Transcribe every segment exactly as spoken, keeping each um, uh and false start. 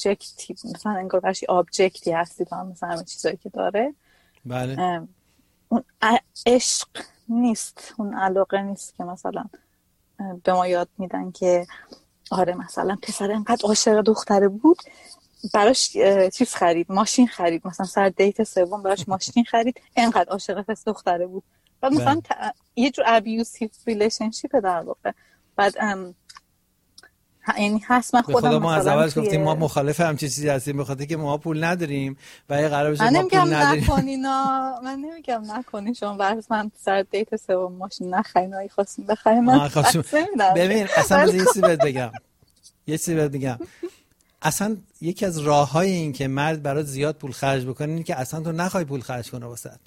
ابجکتی، مثلا انگار براش ابجکتی هستی تا مثلا همه چیزایی که داره. بله. اون عشق نیست، اون علاقه نیست که مثلا به ما یاد میدن که آره مثلا پسر انقدر عاشق دختره بود براش چیز خرید، ماشین خرید، مثلا سر دیت سوم براش ماشین خرید، انقدر عاشق پسر دختره بود. بعد مثلا ت... یه جور ابیوسیو ریلیشنشیپ در واقع. بعد ام... یعنی هست من خودم خدا ما از اولش توی... گفتیم ما مخالف همچین چیزی هستیم، بخاطر که ما پول نداریم و اگه قرار بشه من ما پول نداریم. نکنینا من نمیگم نکنین شما ورس من سر دیت سوم ماشین نخرین، اگه خواستین بخرین من ببین اصلا از یه چیزی بهت بگم یه چیزی بهت بگم اصلا یکی از راه‌های این که مرد برات زیاد پول خرج بکنه اینه که اصلا تو نخوای پول خرج کنه واسط.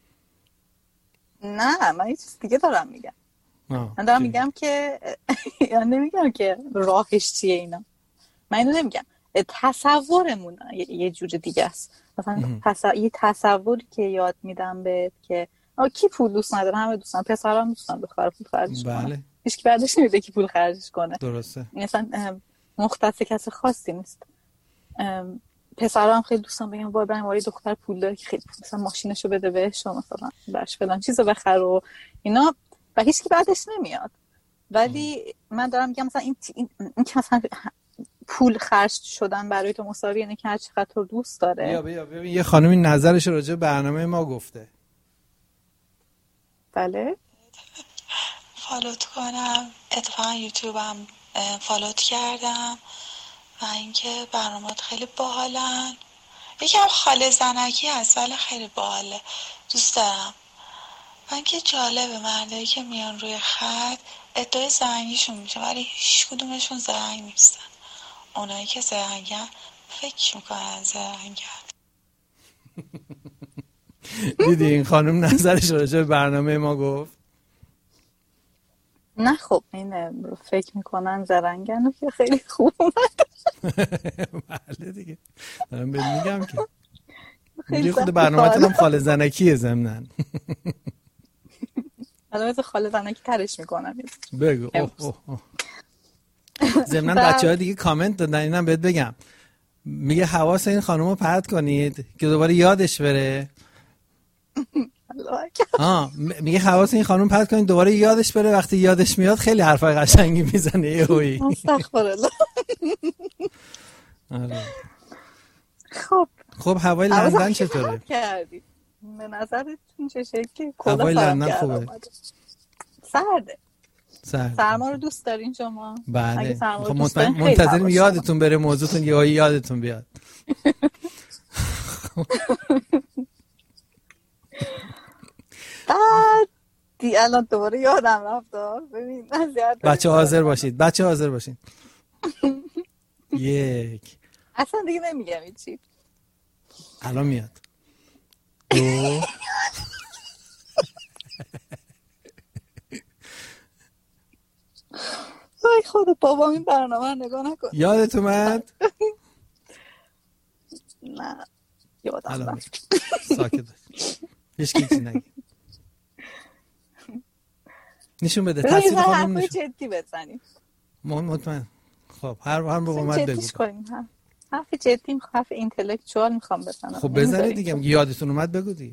نه من یه چیز دیگه دارم میگم. من دارم میگم که یا نمیگم که راهش چیه اینا، من اینو نمیگم، تصورمون یه جور دیگه است. مثلا تصور... یه تصوری که یاد میدم بهت که کی پول دوست نداره؟ همه دوستان، پسرام دوستان بخوره پول خرجش کنه. بله. هیچ کی بعدش نمیده کی پول خرجش کنه. درسته. مثلا مختص کسی خاصی نیست. پسرا هم خیلی دوستان بگم وای برام وای دختر پول داره که خیلی مثلا ماشینشو بده بهش و مثلا براش فلان چیزو بخره و اینا و هیچ کی بعدش نمیاد. ولی من دارم میگم مثلا این این, این که مثلا پول خرج شدن برای تو مساوی اینه که هر چقدر تو دوست داره. بیا بیا ببین یه خانمی نظرش راجع به برنامه ما گفته. بله. فالوت کنم اتفاقا یوتیوبم فالوت کردم و اینکه برنامه‌ات خیلی باحالن. یکم خاله زنکی هست ولی خیلی باحاله، دوست دارم. و اینکه جالبه مردایی که میان روی خط ادعای زرنگیشون میشه ولی هیچ کدومشون زرنگ نیستن. اونایی که زرنگن فکر میکنن زرنگن. دیدی این خانم نظرش راجع به برنامه ما گفت؟ نه خب این فکر میکنن زرنگن و که خیلی خوب اومد. بله دیگه دارم بهت میگم که میگه خود برنامه‌تون هم خاله زنکیه ضمناً. الان مثل خاله زنکی ترش میکنم. بگو. اوه اوه اوه. ضمناً بچه‌ها دیگه کامنت دادن، اینم بهت بگم، میگه حواس این خانومو پرت کنید که دوباره یادش بره. آه میگه حواس این خانوم پرت کنید دوباره یادش بره، وقتی یادش میاد خیلی حرفای قشنگی میزنه یهویی. استغفرالله. آره. خب خب هوای لندن چطوره؟ کردی به نظرتون چه شکلی؟ هوای لندن خوبه؟ سرده. سرد. سرما رو دوست دارین شما؟ بله. خب منتظریم یادتون بره موضوعتون یهو یادتون بیاد. بعد دی الان دوباره یادم رفت. ببین بچه حاضر باشید، بچه حاضر باشید. یک. اصلا دیگه نمیگم چی. الان میاد. دو. ای خدا بابا این برنامه رو نگاه نکن. یادت اومد؟ نه یادم رفت. ساکت باش. هیچ چیزی نگی. نشون بده تصویر خانم نشون. جدی بزنیم. مطمئن. خب هر هر موقع اومد بگو. جدیش کنیم. حرف جدی میخوام، حرف اینتלקچوال میخوام بزنم. خب بزنید دیگه، یادتون اومد بگو دیگه.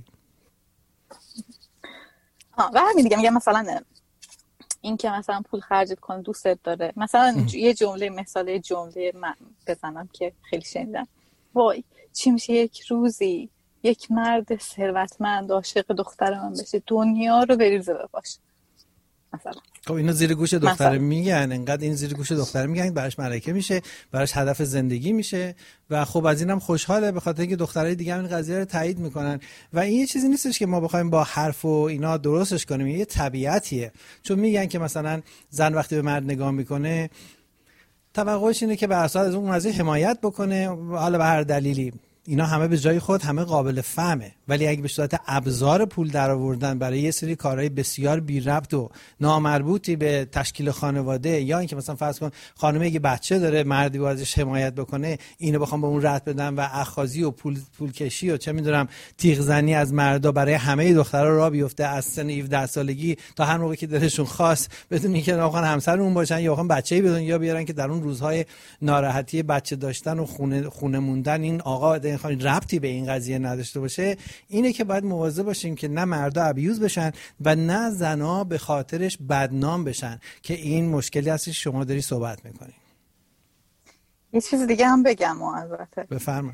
آه و همین دیگه میگم مثلا این که مثلا پول خرجت کن دوستت داره. مثلا یه جمله مثال جمله من بزنم که خیلی شنیدم. وای چی میشه یک روزی یک مرد ثروتمند عاشق دختر من بشه دنیا رو بریزه بپاشه مثلا. خب اینا زیر گوش دختره میگن، انقدر این زیر گوش دختره میگن براش ملکه میشه، براش هدف زندگی میشه و خب از اینم خوشحاله به خاطر اینکه دخترای دیگه هم این قضیه رو تایید میکنن و این یه چیزی نیستش که ما بخوایم با حرف و اینا درستش کنیم، یه طبیعتیه. چون میگن که مثلا زن وقتی به مرد نگاه میکنه توقعش اینه که به اساس از اون قضیه حمایت بکنه، حالا به هر دلیلی اینا همه به جای خود، همه قابل فهمه، ولی اگه به صورت ابزار پول در آوردن برای یه سری کارهای بسیار بی ربط و نامربوطی به تشکیل خانواده، یا اینکه مثلا فرض کن خانم اگه بچه داره مردی باید ازش حمایت بکنه، اینو بخوام به اون رد بدن و اخاذی و پول پول کشی و چه میدونم تیغ زنی از مردا برای همه دخترها راه بیفته از سن هفده سالگی تا هر موقع که دلشون خواست، بدون اینکه واقعا همسرمون باشن یا واقعا بچه‌ای بدون یا بیارن که در اون روزهای ناراحتی بچه داشتن و خونه خونه موندن این آقا خانم ربطی به این قضیه نداشته باشه. اینه که باید مواظب باشیم که نه مردا ابیوز بشن و نه زنا به خاطرش بدنام بشن، که این مشکلی هستی شما داری صحبت میکنی. یه چیز دیگه هم بگم البته. بفرما.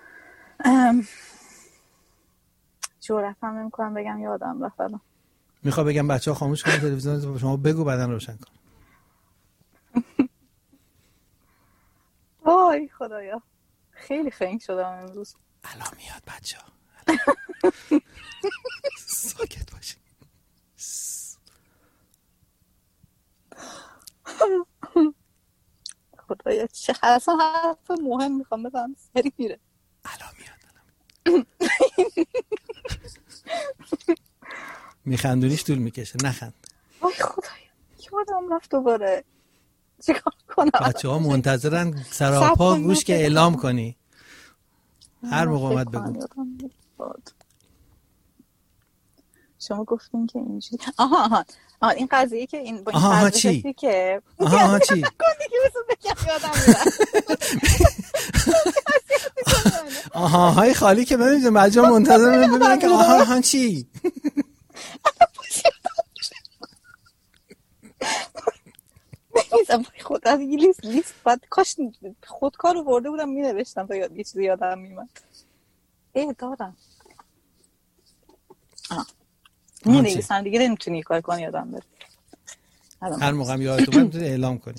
جرأت هم نمی‌کنم بگم، یادم رفت الان. میخوام بگم بچه‌ها خاموش کنن تلویزیون، شما بگو بعداً روشن کن. وای خدایا خیلی خنگ شدم امروز. الان میاد بچه‌ها. ساکت باشین. خدایا چه اصلا حرف مهم میخوام بزنم سری میره. الان میاد. میخندونیش طول میکشه، نخند. وای خدایا یادم رفت دوباره. چیکار کنم؟ بچه‌ها منتظرن سراپا گوش که اعلام کنی. هر موقع اومد بگو. شما گفتین که اینجوری آها آها آها این قضیه که این با این آها چی که آها آها چی آها های خالی که ببینید بچه‌ها منتظرن ببینن که آها آها چی. میزم خود از این لیست لیست بعد کاش خودکار رو برده بودم می نوشتم تا یاد یه چیزی یادم میمد. ای دارم آه می نویسم دیگه نمیتونی کار کنی یادم بره. هر موقع هم یادت اومد میتونی اعلام کنی.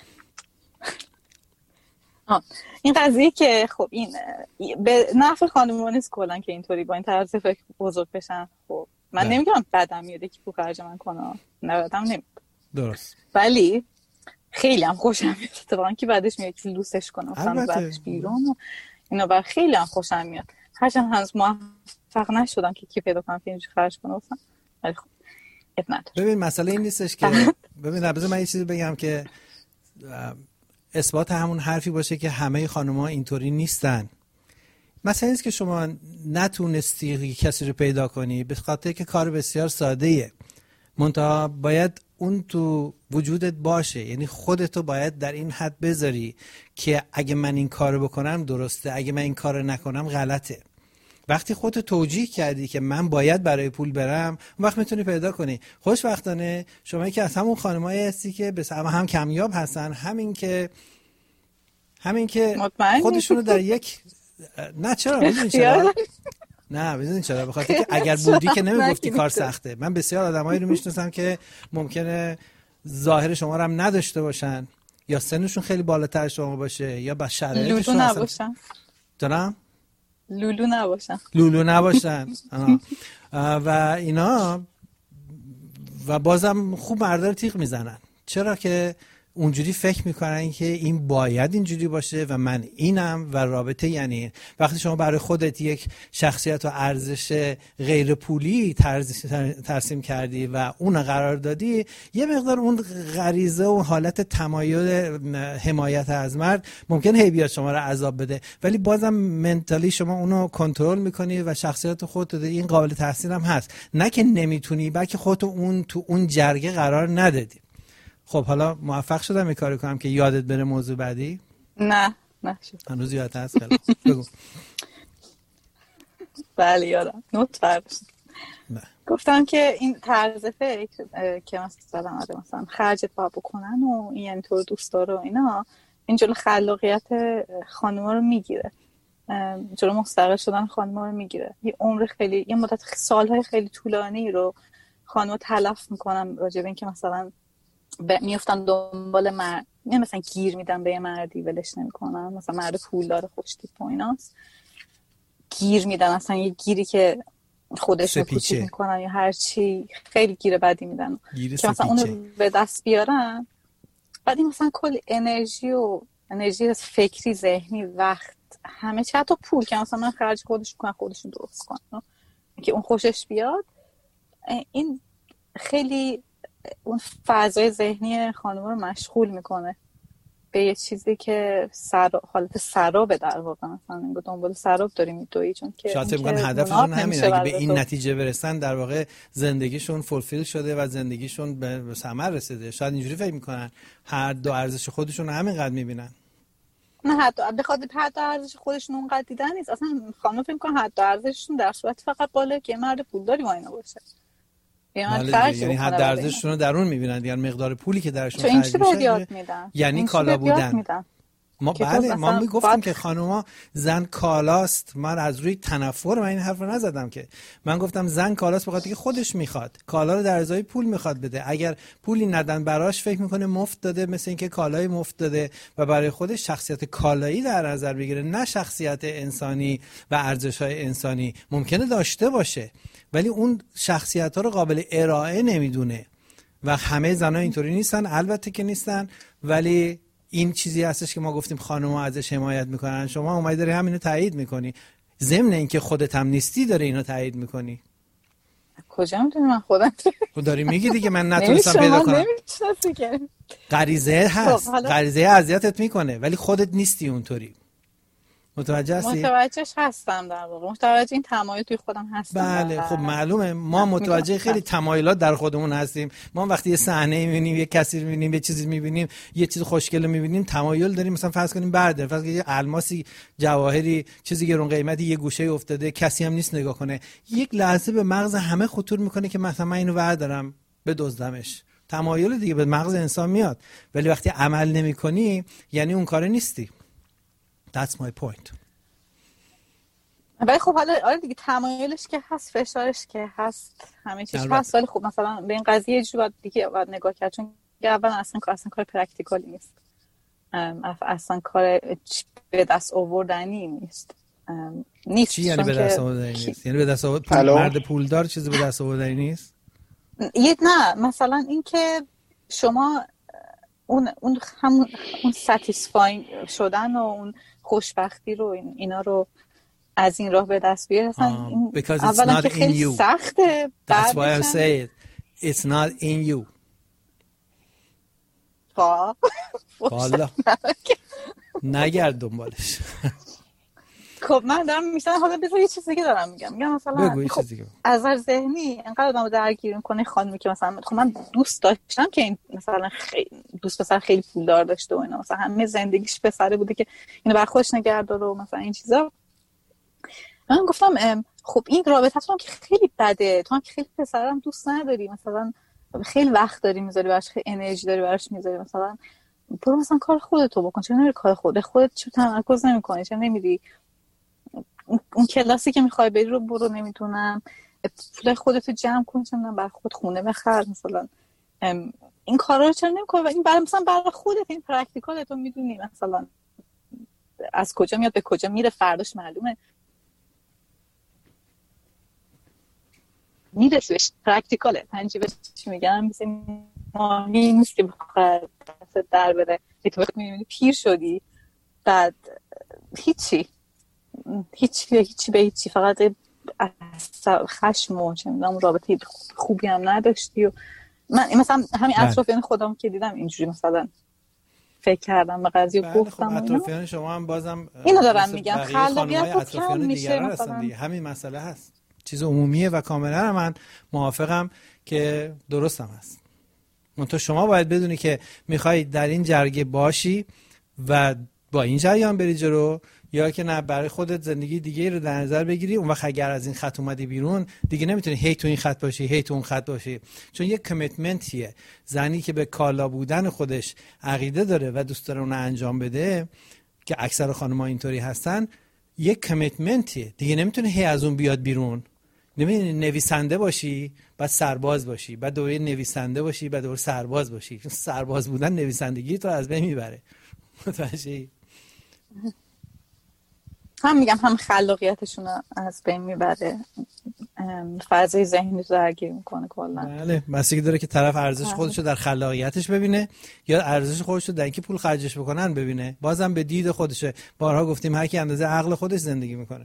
آه این قضیه که خب این به نفع خانم‌ها نیست کلا که اینطوری با این طرز فکر بزرگ بشن. خب من نمیگم بدم میاد که پول خرج من کنه، نه بدم نمیاد درست، ولی خیلی هم خوشم میاد اتفاقا که بعدش میاد که لوسش کنم مثلا بعدش بیرون و اینا، برای خیلی هم خوشم میاد. هرچند هنوز موفق نشدم که کی پیدا کنم که اینجوری خرج کنم اصلا، ولی خب اب نداره. ببین مسئله این نیستش که ببین بذار من یه چیزی بگم که اثبات همون حرفی باشه که همه خانم‌ها اینطوری نیستن. مثلا اینه که شما نتونستی کسی رو پیدا کنی به خاطر که کار بسیار ساده‌ایه، منتها باید اون تو وجودت باشه، یعنی خودتو باید در این حد بذاری که اگه من این کارو بکنم درسته، اگه من این کارو نکنم غلطه. وقتی خودت توجیه کردی که من باید برای پول برم، اون وقت میتونی پیدا کنی. خوشبختانه شما که از همون خانمایی هستی که به هم, هم کمیاب هستن، همین که همین که خودشونو در یک نه چرا میدونی چرا نه بدونین چرا به خاطر که اگر بودی که نمیگفتی کار سخته. من بسیار آدمایی رو میشناسم که ممکنه ظاهر شما رو هم نداشته باشن یا سنشون خیلی بالاتر شما باشه یا با شرایطشون لولو نباشن دارم لولو نباشن لولو نباشن و اینا، و بازم خوب مردا رو تیغ میزنن. چرا که اونجوری فکر میکنن که این باید اینجوری باشه و من اینم و رابطه یعنی این. وقتی شما برای خودت یک شخصیت و ارزش غیر پولی ترسیم کردی و اون قرار دادی، یه مقدار اون غریزه و حالت تمایل حمایت از مرد ممکن هی بیاد شما رو عذاب بده، ولی بازم منتالی شما اونو کنترل میکنی و شخصیت خودت دادی. این قابل تحسین هم هست، نه که نمیتونی بلکه خودت اون تو اون جرگه قرار ندادی. خب حالا موفق شدم این کارو کنم که یادت بره موضوع بعدی؟ نه نه شد هنوز یادت هست؟ خیلی بگو. بله یادم نوت برداشتم. گفتم که این طرز فکر که مثلا آره مثلا خرجت باید بکنن و این یعنی تو دوست داره و اینا، این جلو خلاقیت خانم‌ها رو میگیره، جلو مستقل شدن خانم‌ها رو میگیره. یه عمر خیلی یه مدت سالهای خیلی طولانی رو خانم‌ها تلف میکنن راجع به این که مثلا میفتن دنبال مرد، نه مثلا گیر میدن به یه مردی ولش نمیکنن، مثلا مرد پولدار خوشتیپ و ایناست گیر میدن، اصلا یه گیری که خودشون کوچیک میکنن یا هر چی، خیلی گیر بدی میدن که مثلا اونو به دست بیارن، بعد این مثلا کل انرژی و انرژی فکری، ذهنی، وقت، همه چی، حتی پول که مثلا من خرج خودش کنم خودشون درست کنم که اون خوشش بیاد، این خیلی اون فضای ذهنی خانم رو مشغول میکنه به یه چیزی که سرا، حالت سرابه در واقع، مثلا این دنبال سراب داری میدوی، چون که شاید میگن هدفشون همینه، اگه به این نتیجه برسن در واقع زندگیشون فولفیل شده و زندگیشون به ثمر رسیده. شاید اینجوری فکر میکنن، هر دو ارزش خودشون رو همینقدر میبینن. نه حتی بخاطر حد ارزش خودشون اونقدر دیدن نیست، اصلا خانم فکر میکنن حد ارزششون در صورت فقط بالا که مرد پولداری با اینا باشه، یعنی حد ارزششون رو درون میبینن، یعنی مقدار پولی که درشون خرج میشه یاد میدن، یعنی کالا بودن. ما بله ما میگفتیم باید... که خانوما زن کالاست. من از روی تنفر من این حرف رو نزدم، که من گفتم زن کالاست بخاطر که خودش میخواد کالا رو در ازای پول میخواد بده. اگر پولی ندن براش فکر میکنه مفت داده، مثل اینکه کالای مفت داده و برای خودش شخصیت کالایی در نظر بگیره، نه شخصیت انسانی و ارزش‌های انسانی. ممکنه داشته باشه ولی اون شخصیت‌ها رو قابل ارائه نمیدونه و همه زن‌ها اینطوری نیستن، البته که نیستن، ولی این چیزی هستش که ما گفتیم خانم‌ها ازش حمایت میکنن. شما اومدی داری همینو تایید میکنی، ضمن اینکه خودت هم نیستی داری اینو تایید میکنی. کجا میدونی من خودم تو داری میگی دیگه من نتونستم پیدا کنم. غریزه هست، غریزه اذیتت میکنه ولی خودت نیستی اونطوری. متوجه هستی؟ متوجهش هستم در واقع، متوجه این تمایل توی خودم هستم. بله خب معلومه ما متوجه خیلی تمایلات در خودمون هستیم. ما وقتی یه صحنه می‌بینیم، یه کسی می‌بینیم، یه چیزی می‌بینیم، یه چیز خوشگل می‌بینیم، تمایل داریم مثلا فرض کنیم برده، فرض کنیم یه الماسی، جواهری، چیزی گرون قیمتی یه گوشه افتاده، کسی هم نیست نگاه کنه، یک لحظه به مغز همه خطور میکنه که مثلا من اینو بردارم بدزدمش. تمایل دیگه به مغز انسان میاد، ولی وقتی عمل نمی‌کنی یعنی اون کار نیستی. That's my point. ولی خب حالا آره دیگه، تمایلش که هست، فشارش که هست، همه چیز هست، ولی خب مثلا به این قضیه یه جوری دیگه باید نگاه کرد، چون اولا اصلا کار اصلا کار پرکتیکالی نیست، اصلا کار به دست آوردنی نیست. نیست چی یعنی به دست آوردنی نیست؟ یعنی به دست آوردن مرد پولدار چیزی به دست آوردنی نیست؟ یه نه، مثلا این که شما اون اون همون اون ساتیسفاینگ شدن و اون خوشبختی رو اینا رو از این راه به دست بیاره، اصلا um, اولا که خیلی سخته. That's why I say it. It's not in you. والا نگرد دنبالش. خب من دارم میشن حالا بذار یه چیز دیگه دارم میگم میگم مثلا خب از نظر ذهنی انقدر آدمو درگیر میکنه خانمی که مثلا خب من دوست داشتم که این مثلا خیلی دوست پسر خیلی پولدار داشته و اینا، مثلا همه زندگیش پسره بوده که اینو بر خودش نگه داره و مثلا این چیزا. من گفتم خب این رابطه‌تون که خیلی بده، تو هم که خیلی پسرم دوست نداری، مثلا خیلی وقت داری میذاری براش، خیلی انرژی داری براش میذاری، مثلا برو مثلا کار خودتو بکن، چرا نمیری کار خودت خودت چرا تمرکز نمی‌کنی، چرا نمیری اون کلاسی که میخوای بری رو برو، نمیتونم پول خودتو جمع کن، چون برای خود خونه بخر، مثلا این کارا رو چرا نمی‌کنی؟ و این برای مثلا برای خودت این پرکتیکال تو میدونی مثلا از کجا میاد به کجا میره، فرداش معلومه میرسه بهش، پرکتیکاله، تنجیبش میگم مثل ماهی نیست که بخواد دست در بره تو میبینی پیر شدی بعد هیچی هیچی هیچی به هیچی، فقط خشم و چه میدونم رابطه خوبی هم نداشتی. و من مثلا همین اطرافیان خودم که دیدم اینجوری مثلا فکر کردم به قضیه گفتم. خب اطرافیان شما هم بازم اینو دارم میگم، خلاقیت کم میشه مثلا، همین مسئله هست، چیز عمومیه و کاملا من موافقم که درستم هست. منتها شما باید بدونی که میخوای در این جرگه باشی و با این جریان بری جلو، یا که نه برای خودت زندگی دیگه رو در نظر بگیری. اون وقت اگر از این خط اومدی بیرون دیگه نمیتونی هی تو این خط باشی هی تو اون خط باشی، چون یک کمیتمنتیه. زنی که به کالا بودن خودش عقیده داره و دوست داره اون انجام بده، که اکثر خانم‌ها اینطوری هستن، یک کمیتمنتیه دیگه، نمیتونه هی از اون بیاد بیرون. نمیدونی نویسنده باشی بعد سرباز باشی، بعد دوباره نویسنده باشی بعد دوباره سرباز باشی، چون سرباز بودن نویسندگی تو از بین میبره. متوجهی؟ هم میگم هم خلاقیتشون از بین میبره، فضای ذهنی رو درگیر میکنه کلا. بله، بستگی داره که طرف ارزش خودش رو در خلاقیتش ببینه یا ارزش خودش رو در اینکه پول خرجش بکنن ببینه. بازم به دید خودشه. بارها گفتیم هر کی اندازه عقل خودش زندگی میکنه.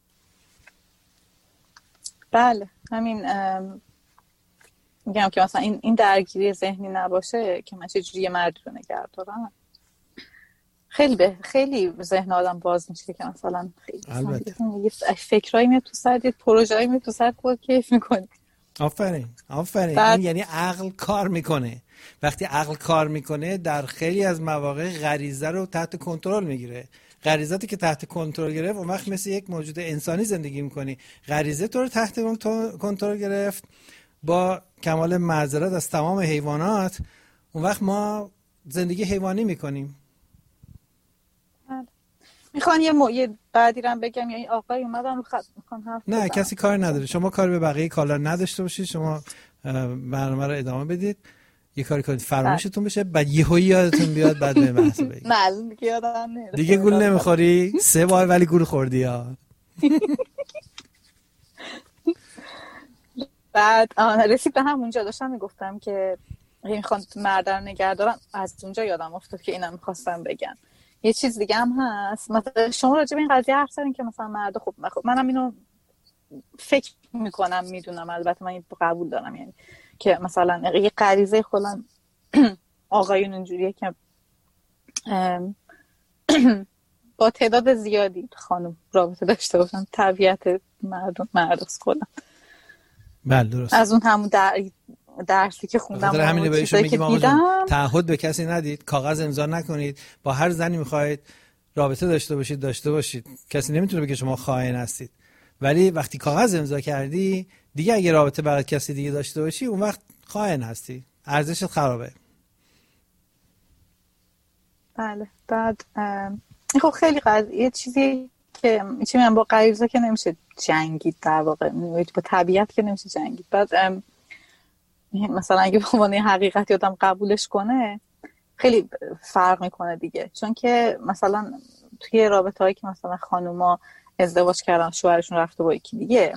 بله همین میگم که مثلا این این درگیری ذهنی نباشه که من چجوری مردی رو نگه دارم، خیلی به خیلی ذهن آدم باز میشه که مثلا خیلی یه فکرایی میاد تو سر، یه پروژه‌ای میاد تو سر، خود کیف میکنی. آفرین آفرین. بعد... این یعنی عقل کار میکنه. وقتی عقل کار میکنه در خیلی از مواقع غریزه رو تحت کنترل میگیره. غریزاتی که تحت کنترل گرفت اون وقت مثل یک موجود انسانی زندگی میکنی. غریزه تو رو تحت کنترل گرفت، با کمال معذرت از تمام حیوانات، اون وقت ما زندگی حیوانی میکنیم. میخوان یه مو... یه بعدی رم بگم یا این آقای اومدن رو خط میخوان حرف نه بزن. کسی کار نداره. شما کار به بقیه کالا نداشته باشید. شما برنامه رو ادامه بدید، یه کاری کنید فراموشتون بشه، بعد یهویی یادتون بیاد بعد به بحث بگید. معلوم دیگه یادم نمیاد. دیگه گول نمیخوری؟ سه بار ولی گول خوردی ها. بعد رسید به همونجا داشتم میگفتم که میخوان مردن نگه دارن، از اونجا یادم افتاد که اینم میخواستم بگم. یه چیز دیگه هم هست، مثلا شما راجع به این قضیه حرف زدین که مثلا مرد خب منم اینو فکر میکنم، میدونم، البته من این قبول دارم، یعنی که مثلا یه غریزه خودم آقایون اینجوریه که با تعداد زیادی خانم رابطه داشته باشن، طبیعت مردم مرداست کلا. بله درست. از اون همون در درسی که خوندم و همین بهشون میگیم آقا تعهد به کسی ندید، کاغذ امضا نکنید، با هر زنی میخواید رابطه داشته باشید داشته باشید. کسی نمیتونه بگه شما خائن هستید، ولی وقتی کاغذ امضا کردی دیگه اگه رابطه برای کسی دیگه داشته باشی اون وقت خائن هستی، ارزشت خرابه. بله. بعد خب خیلی قضیه چیزی که چی میگم، با غریزه که نمیشه جنگید، در واقع با طبیعت که نمیشه جنگید. بعد مثلا اگه به عنوان حقیقتی آدم قبولش کنه خیلی فرق میکنه دیگه، چون که مثلا توی رابطه هایی که مثلا خانوما ازدواج کردن شوهرشون رفته با یکی دیگه،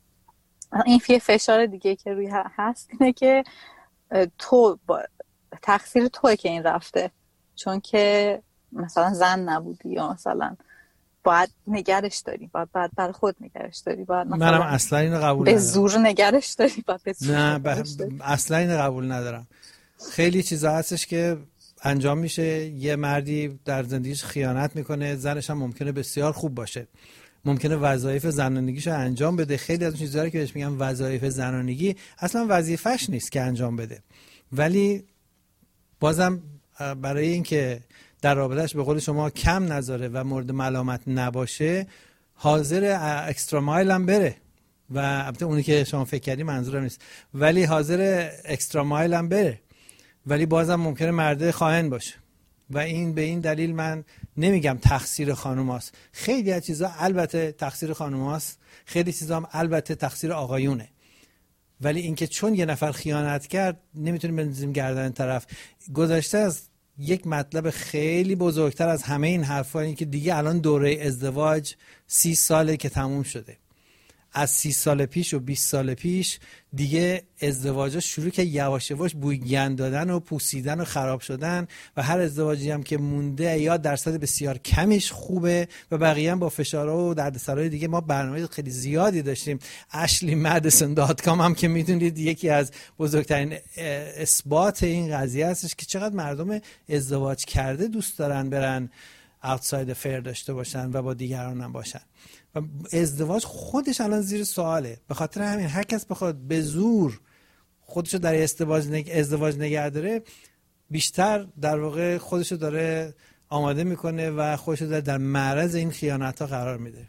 این یه فشار دیگه که روی هست اینه که تو با تقصیر توئه که این رفته، چون که مثلا زن نبودی یا مثلا باید نگرش داری، باید بعد برای خود نگرش داری، باید مثلا منم اصلا اینو قبول به ندارم. زور نگرش داری، باید به زور نه ب... اصلا اینو قبول ندارم. خیلی چیزا هستش که انجام میشه، یه مردی در زندگیش خیانت میکنه، زنش هم ممکنه بسیار خوب باشه، ممکنه وظایف زنانگیشو انجام بده. خیلی از اون چیزایی که بهش میگم وظایف زنانگی اصلا وظیفش نیست که انجام بده، ولی بازم برای اینکه در رابطهش به قول شما کم نذاره و مورد ملامت نباشه حاضر اکسترا مایل هم بره. و البته اونی که شما فکر کردی منظورم نیست، ولی حاضر اکسترا مایل هم بره، ولی بازم ممکنه مرده خائن باشه. و این به این دلیل من نمیگم تقصیر خانوماست. خیلی از چیزا البته تقصیر خانوماست، خیلی چیزا هم البته تقصیر آقایونه، ولی اینکه چون یه نفر خیانت کرد نمیتونیم بندازیم گردن طرف. گذشته از یک مطلب خیلی بزرگتر از همه این حرفا، این که دیگه الان دوره ازدواج سی ساله که تموم شده. از سی سال پیش و بیست سال پیش دیگه ازدواجا شروع که یواش یواش بوی گند دادن و پوسیدن و خراب شدن، و هر ازدواجی هم که مونده یا درصد بسیار کمیش خوبه و بقیه هم با فشارها و دردسرای دیگه. ما برنامه خیلی زیادی داشتیم. اشلی مدیسن دات کام هم که میدونید یکی از بزرگترین اثبات این قضیه هستش که چقدر مردم ازدواج کرده دوست دارن برن اوتساید فیر داشته باشن و با دیگران هم باشن. و ازدواج خودش الان زیر سواله. به خاطر همین هر کس بخواد به زور خودشو در ازدواج نگ... ازدواج نگه داره، بیشتر در واقع خودشو داره آماده میکنه و خودشو داره در معرض این خیانت ها قرار میده.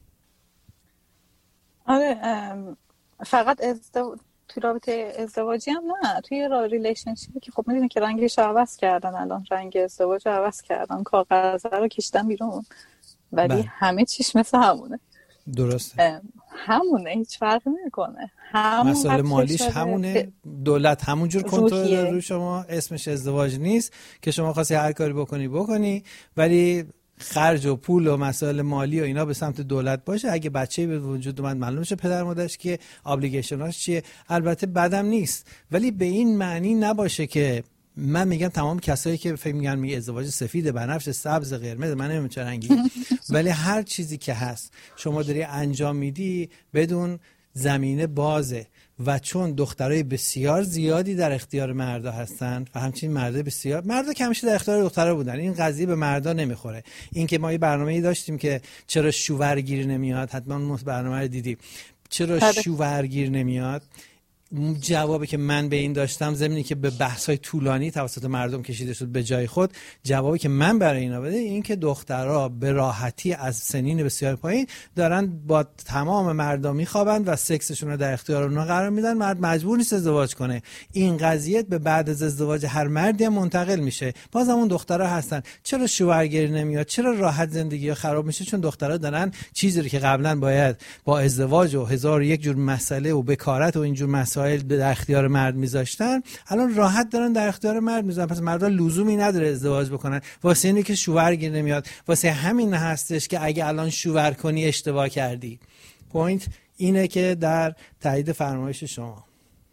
آره فقط ازدواج توی رابطه ازدواجی هم نه، توی ریلیشنشیپی که خب میدونی که رنگش رو عوض کردن، الان رنگ ازدواج رو عوض کردن، کاغذ رو کشیدن بیرون، ولی بله. همه چیش مثل همونه. درسته، همونه، هیچ فرقی نمیکنه. همون مسائل مالیش همونه، دولت همونجور کنترل روی شما، اسمش ازدواج نیست که شما خواستی هر کاری بکنی بکنی، ولی خرج و پول و مسائل مالی و اینا به سمت دولت باشه، اگه بچه‌ای به وجود اومد معلوم شه پدر مادرش که ابلیگیشناش چیه. البته بدم نیست، ولی به این معنی نباشه که من میگم تمام کسایی که فکر میگن می ازدواج سفید، بنفش، سبز، قرمز، من نمیدونم چه رنگی، ولی هر چیزی که هست شما داری انجام میدی بدون زمینه بازه و چون دخترای بسیار زیادی در اختیار مردا هستن و همچنین مردا بسیار، مردا که همیشه در اختیار دخترا بودن، این قضیه به مردا نمیخوره. این که ما یه برنامه‌ای داشتیم که چرا شوهرگیر نمیاد، حتما برنامه رو دیدی، چرا شوهرگیر نمیاد، جوابی که من به این داشتم ضمنی که به بحث‌های طولانی توسط مردم کشیده شد به جای خود، جوابی که من برای اینا بده این که دخترها به راحتی از سنین بسیار پایین دارن با تمام مردا میخوابند و سکسشون رو در اختیار اونها قرار میدن، مرد مجبور نیست ازدواج کنه. این قضیه به بعد از ازدواج هر مردی منتقل میشه. باز همون دخترها هستن چرا شوهرگیری نمیاد، چرا راحت زندگی خراب میشه، چون دخترها دارن چیزی رو که قبلا باید با ازدواج و هزار و یک جور مسئله و بکارت و اینجور مسائل در اختیار مرد میذاشتن، الان راحت دارن در اختیار مرد میذارن. پس مردا لزومی نداره ازدواج بکنن واسه اینی که شوهرگیر نمیاد. واسه همین هستش که اگه الان شوهر کنی اشتباه کردی. پوینت اینه که در تایید فرمایش شما.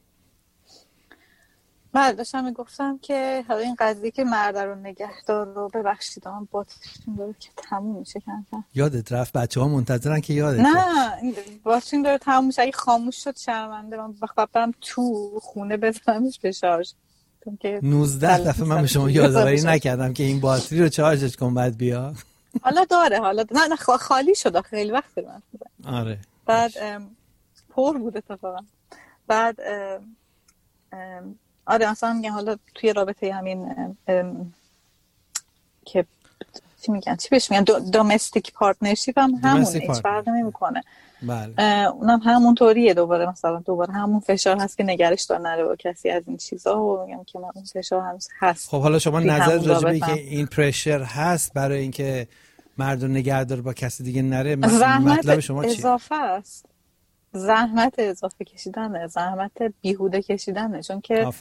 من داشتم میگفتم که حالا این قضیه که مرد رو نگهدار رو ببخشید من باتشون داره که تموم میشه کنم. یادت رفت بچه ها منتظرن که یادت نه باتشون داره تموم میشه، اگه خاموش شد شرمنده من بخواب برم تو خونه بزنمش به شارژ. نوزده دفعه من به شما یادآوری نکردم که این باتری رو چارجش کن بعد بیا. حالا داره حالا نه نه خالی شد خیلی وقت من. آره بعد پر بود اتفاقا. بعد ام ام آره اصلا میگم حالا توی رابطه همین ام ام که چی میگن چی بهش میگن دامستیک پارتنرشیپ هم همونه، هیچ فرقی نمیکنه. بله اونم همونطوریه، دوباره مثلا دوباره همون فشار هست که نگرش دار نره با کسی از این چیزا و میگم که من اون فشار هنوز هست. خب حالا شما نظر راجع به که این پرشر هست برای اینکه مرد رو نگه داره با کسی دیگه نره، مطلب شما چیه؟ اضافه است، زحمت اضافه کشیدنه، زحمت بیهوده کشیدنه، چون که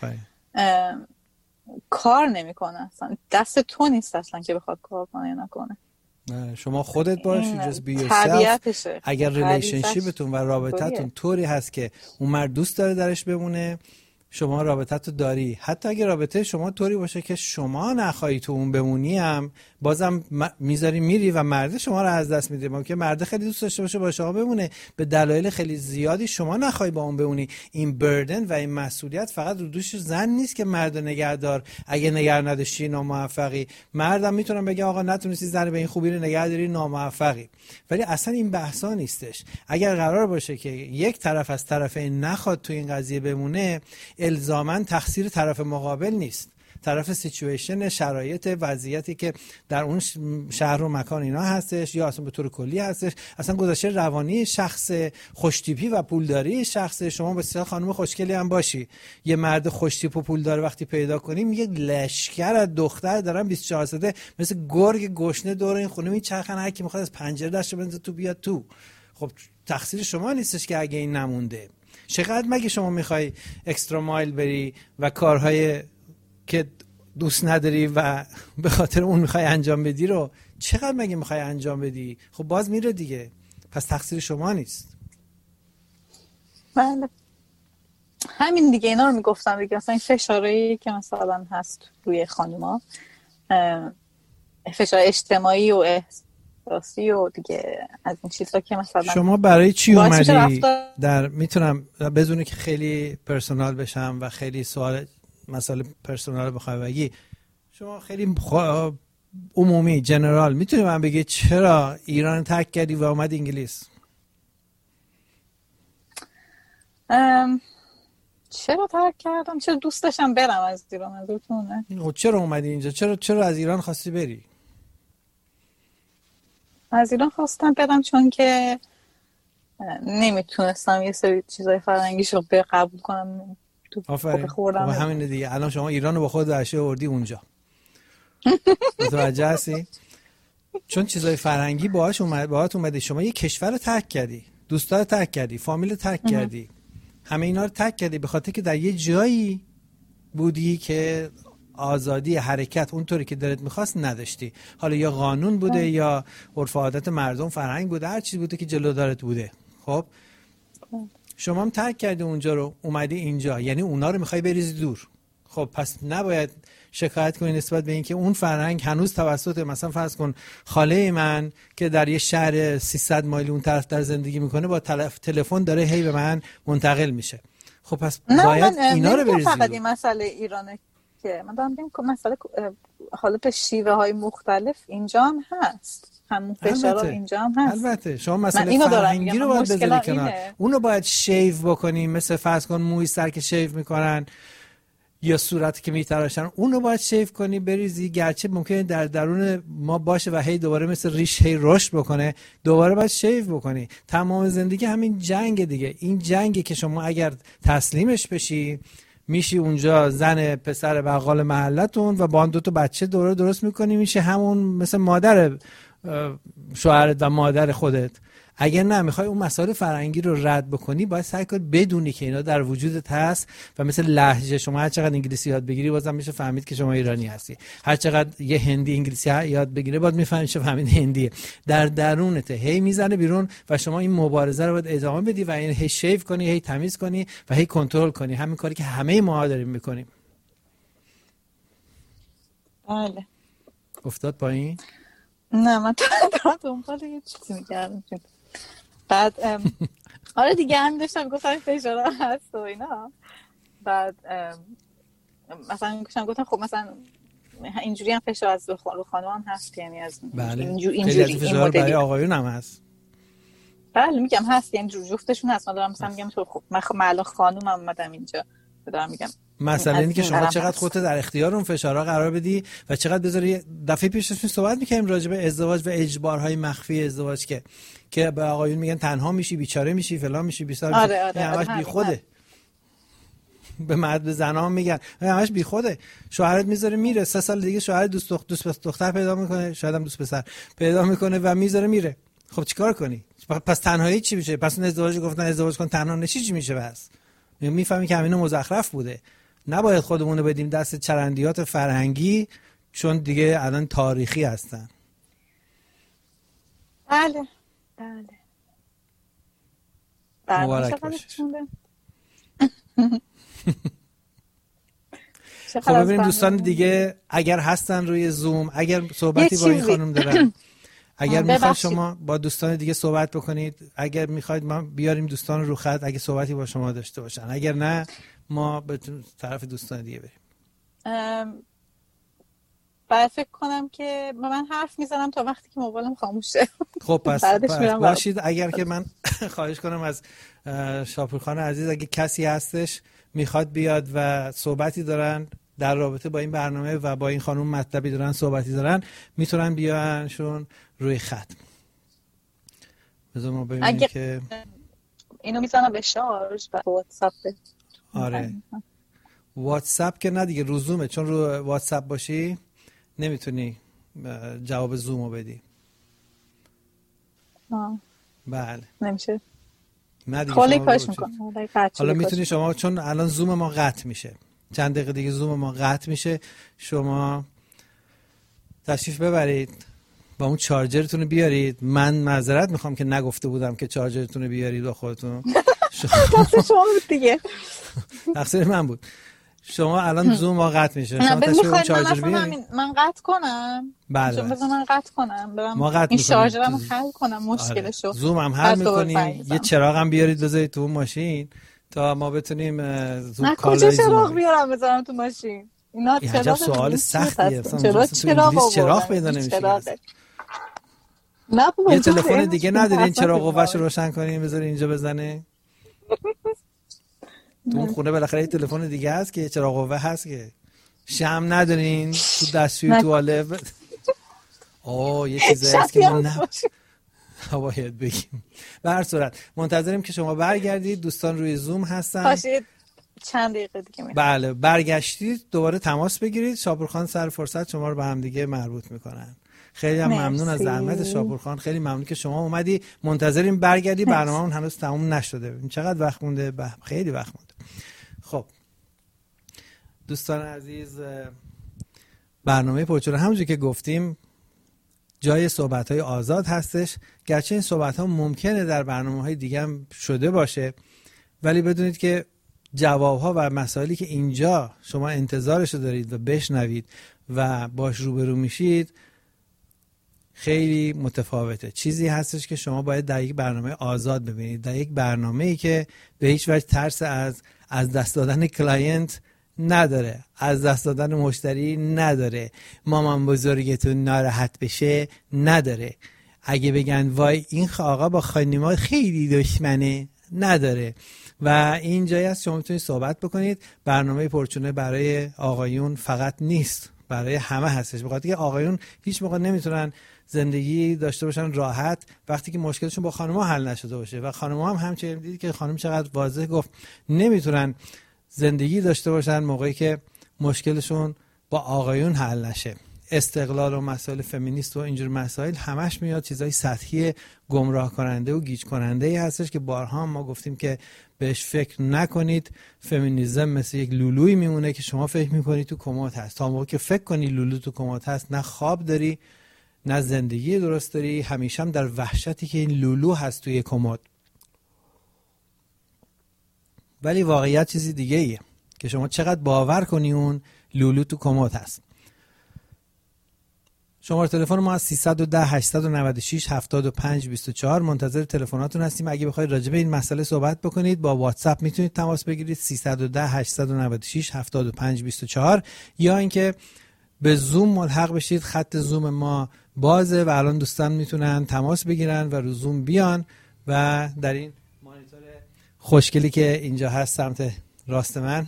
کار نمیکنه اصلا، دست تو نیست اصلا که بخواد کار کنه یا نکنه. نه شما خودت باشی just be yourself. اگر ریلیشنشیپتون و رابطتون طوری هست که اون مرد دوست داره درش بمونه، شما رابطتو داری، حتی اگه رابطه شما طوری باشه که شما نخواهی تو اون بمونی هم بازم میذاری میری و مرد شما رو از دست میده. ممکنه مرد خیلی دوست داشته باشه با شما بمونه، به دلایل خیلی زیادی شما نخواهی با اون بمونی. این بردن و این مسئولیت فقط رو دوش زن نیست که مرد نگهدار، اگه نگه نداشتی ناموفقی. مردم میتونن بگه آقا نتونستی زن به این خوبی رو نگه داری ناموفقی، ولی اصلا این بحثا نیستش. اگر قرار باشه که یک طرف از طرفین نخواد تو این قضیه بمونه، الزاماً تقصیر طرف مقابل نیست، طرف سیچویشن، شرایط، وضعیتی که در اون شهر و مکان اینا هستش یا اصلا به طور کلی هستش، اصلا گذشته روانی شخص، خوشتیپی و پولداری شخص. شما بسیار خانم خوشگلی هم باشی، یه مرد خوشتیپ و پولدار وقتی پیدا کنی میگه لشکر از دختر دارن بیست و چهار ساعته مثل گرگ گشنه دور این خونه میچرخن، هر کی میخواد از پنجره دستشو بنزه تو بیاد تو. خب تقصیر شما نیستش که اگه این نمونده. چقدر مگه شما میخوای اکسترا مایل بری و کارهای که دوست نداری و به خاطر اون میخوای انجام بدی رو چقدر مگه میخوای انجام بدی؟ خب باز میره دیگه. پس تقصیر شما نیست. بله همین دیگه، اینا رو میگفتم دیگه. مثلا این فشاری که مثلا هست روی خانوما، فشار اجتماعی و احساسی و دیگه از این چیزا که مثلا شما برای چی اومدی در، میتونم بدونه که خیلی پرسونال بشم و خیلی سوال مسئله پرسونال بخوای بگی، شما خیلی عمومی جنرال میتونی من بگی چرا ایران ترک کردی و اومدی انگلیس؟ ام چرا ترک کردم؟ چرا دوست داشتم برم از ایران؟ منظورتونه؟ چرا اومدی اینجا؟ چرا چرا از ایران خواستی بری؟ از ایران خواستم برم چون که نمیتونستم یه سری چیزای فرهنگیشو به قبول کنم. آفرین. و همین دیگه. الان شما ایران رو با خود درشه آوردی اونجا. متوجه هستی؟ چون چیزای فرهنگی باهاش اومد، باهات اومدی، شما یه کشور رو ترک کردی، دوستا رو ترک کردی، فامیل رو ترک کردی، همه اینا رو ترک کردی به خاطر که در یه جایی بودی که آزادی حرکت اونطوری که دلت میخواست نداشتی. حالا یا قانون بوده اه. یا عرف و عادت مردم، فرهنگ بوده، هر چیزی بوده که جلو دارت بوده. خب شما هم ترک کردی اونجا رو، اومدی اینجا، یعنی اونا رو میخوای بریزی دور. خب پس نباید شکایت کنی نسبت به اینکه اون فرهنگ هنوز توسط مثلا فرض کن خاله من که در یه شهر سیصد مایلی اون طرف در زندگی میکنه با تلفن داره هی به من منتقل میشه. خب پس باید اینا رو بریزی. فقط این مسئله ایرانه که من دارم میگم که مسئله حالا به شیوه های مختلف اینجا هم هست، همون فشار اینجا هم هست. البته شما مسئله فرهنگی رو باید بذاری کنار، اون رو باید شیو بکنی، مثل فرض کن موی سر که شیو میکنن یا صورتی که میتراشن اون رو باید شیف کنی بریزی، گرچه ممکنه در درون ما باشه و هی دوباره مثل ریش هی رشد بکنه، دوباره باید شیف بکنی. تمام زندگی همین جنگ دیگه. این جنگی که شما اگر تسلیمش بشی میشی اونجا زن پسر بقال محلتون و با دو تا بچه دوره درست میکنی، میشه همون مثل مادر شوهرت و مادر خودت. اگر نه میخوای اون مسائل فرهنگی رو رد بکنی باید سعی کنی بدونی که اینا در وجودت هست و مثل لهجه شما هر چقدر انگلیسی یاد بگیری بازم میشه فهمید که شما ایرانی هستی، هر چقدر یه هندی انگلیسی یاد بگیره باید میفهمی چه فهمید هندیه، در درونته هی میزنه بیرون و شما این مبارزه رو باید ادامه بدی و این هی شیف کنی، هی تمیز کنی و هی کنترل کنی. همین کاری که همه ما داریم میکنیم. بله. افتاد پایین؟ نه من تا دنبال یه چیزی میگردم. بعد آره دیگه هم داشتم گفتم فشار هست و اینا. بعد مثلا گفتم گفتم خب مثلا اینجوری هم فشار از رو خانم هم هست، یعنی از بله. اینجوری اینجوری این فشار برای آقایون هم هست. بله میگم هست، یعنی جفتشون هست. من دارم مثلا میگم تو خب من معلوم خانومم اومدم اینجا دارم میگم مثلا اینی که شما چقدر خودت در اختیار اون فشارها قرار بدی و چقدر بذاری. دفعه پیش داشتیم صحبت می‌کردیم راجع به ازدواج و اجبارهای مخفی ازدواج که که به آقایون میگن تنها میشی، بیچاره میشی، فلان میشی، بیسار میشی. آره آره همش بیخوده. به مرد به زنا میگن همش بیخوده. شوهرت میذاره میره، سه سال دیگه شوهر دوست دختر دوست دختر پیدا میکنه، شاید هم دوست پسر پیدا میکنه و میذاره میره. خب چیکار کنی؟ پس تنهایی چی میشه؟ پس اون ازدواج گفتن ازدواج کن تنها نشی چی میشه؟ بس میفهمی که همین مزخرف بوده. نباید خودمون رو بدیم دست چرندیات فرهنگی چون دیگه الان تاریخی هستن. بله بله بله مبارک باشه. خب ببینیم دوستان دیگه اگر هستن روی زوم، اگر صحبتی با این خانم دارن، اگر میخواید شما با دوستان دیگه صحبت بکنید، اگر میخواید ما بیاریم دوستان رو خط اگه صحبتی با شما داشته باشن، اگر نه ما به طرف دوستان دیگه بریم. باید فکر کنم که من حرف میزنم تا وقتی که موبایلم خاموشه. خب پس, پس باشید. اگر که من خواهش کنم از شاپورخان عزیز اگه کسی هستش میخواد بیاد و صحبتی دارن در رابطه با این برنامه و با این خانم مطلبی دارن صحبتی دارن میتونن بیانشون روی خط. بذار ما ببینیم اگه... که اینو میزنم به شارژ و واتساپ. آره واتساپ که نه دیگه رو زومه، چون رو واتساپ باشی نمیتونی جواب زومو بدی. آه. بله نمیشه. نه دیگه خالی کاش میکنم. حالا میتونی شما، چون الان زوم ما قطع میشه، چند دقیقه دیگه زوم ما قطع میشه، شما تشریف ببرید با اون چارجرتون رو بیارید. من معذرت میخوام که نگفته بودم که چارجرتون رو بیارید با خودتون. تقصیر شما بود دیگه. تقصیر من بود. شما الان زوم ما قطع میشه، شما تشریف اون چارجر بیارید. من قطع کنم. بله بذار من قطع کنم برم ما قطع این شارژرمو حل کنم مشکلشو. آره. زوم هم حل میکنیم. یه چراغ هم بیارید بذارید تو ماشین تا ما بتونیم زوم کالای زوم. کجا چراغ بیارم بذارم تو ماشین؟ اینا چرا سوال سختیه. چرا چراغ چراغ پیدا نمیشه. نه بابا یه تلفن دیگه ندارین چراغ قوه‌اش رو روشن کنین بذارین اینجا بزنه؟ تو خونه بالاخره یه تلفن دیگه هست که چراغ قوه هست که شمع ندارین تو دستشویی توالت. اوه یه چیزی هست که ما نه باید بگیم. به هر صورت منتظریم که شما برگردید. دوستان روی زوم هستن. باشید چند دقیقه دیگه میاد. بله برگشتید دوباره تماس بگیرید. شاپورخان سر فرصت شما رو به هم دیگه مربوط میکنن. خیلی هم ممنون از زحمت شاپورخان. خیلی ممنون که شما اومدی. منتظریم برگردی. برنامه‌مون هنوز تموم نشده. چقدر وقت مونده؟ خیلی وقت مونده. خب دوستان عزیز برنامه پرچونه همونجور که گفتیم جای صحبت‌های آزاد هستش، گرچه این صحبت‌ها ممکنه در برنامه‌های دیگه هم شده باشه، ولی بدونید که جواب‌ها و مسائلی که اینجا شما انتظارش رو دارید و بشنوید و باش روبرو میشید خیلی متفاوته. چیزی هستش که شما باید در یک برنامه آزاد ببینید، در یک برنامه‌ای که به هیچ وجه ترس از از دست دادن کلاینت نداره، از دست دادن مشتری نداره، مامان بزرگتون ناراحت بشه نداره، اگه بگن وای این آقا با خانوما خیلی دشمنه نداره. و این جایی است شما میتونید صحبت بکنید. برنامه پرچونه برای آقایون فقط نیست، برای همه هستش، بخاطر که آقایون هیچ موقع نمیتونن زندگی داشته باشن راحت وقتی که مشکلشون با خانم‌ها حل نشده باشه، و خانم‌ها هم همچنین دیدید که خانم چقدر واضح گفت نمیتونن زندگی داشته باشن موقعی که مشکلشون با آقایون حل نشه. استقلال و مسائل فمینیست و اینجور مسائل همش میاد چیزای سطحی گمراه کننده و گیج کننده ای هستش که بارها ما گفتیم که بهش فکر نکنید. فمینیسم مثل یک لولویی میمونه که شما فکر میکنید تو کمد هست. تا موقعی که فکر کنی لولو تو کمد هست نه خواب داری نه زندگی درست داری، همیشه هم در وحشتی که این لولو هست توی کمد. ولی واقعیت چیزی دیگه ایه که شما چقدر باور کنی اون لولو تو کمد هست. شماره تلفن ما از سیصد و ده هشتصد و نود و شش هفتاد و پنج بیست و چهار منتظر تلفناتون هستیم. اگه بخواید راجع به این مسئله صحبت بکنید با واتساپ میتونید تماس بگیرید سیصد و ده هشتصد و نود و شش هفتاد و پنج بیست و چهار، یا اینکه به زوم ملحق بشید. خط زوم ما بازه و الان دوستان میتونن تماس بگیرن و رو زوم بیان و در این مانیتور خوشگلی که اینجا هست سمت راست من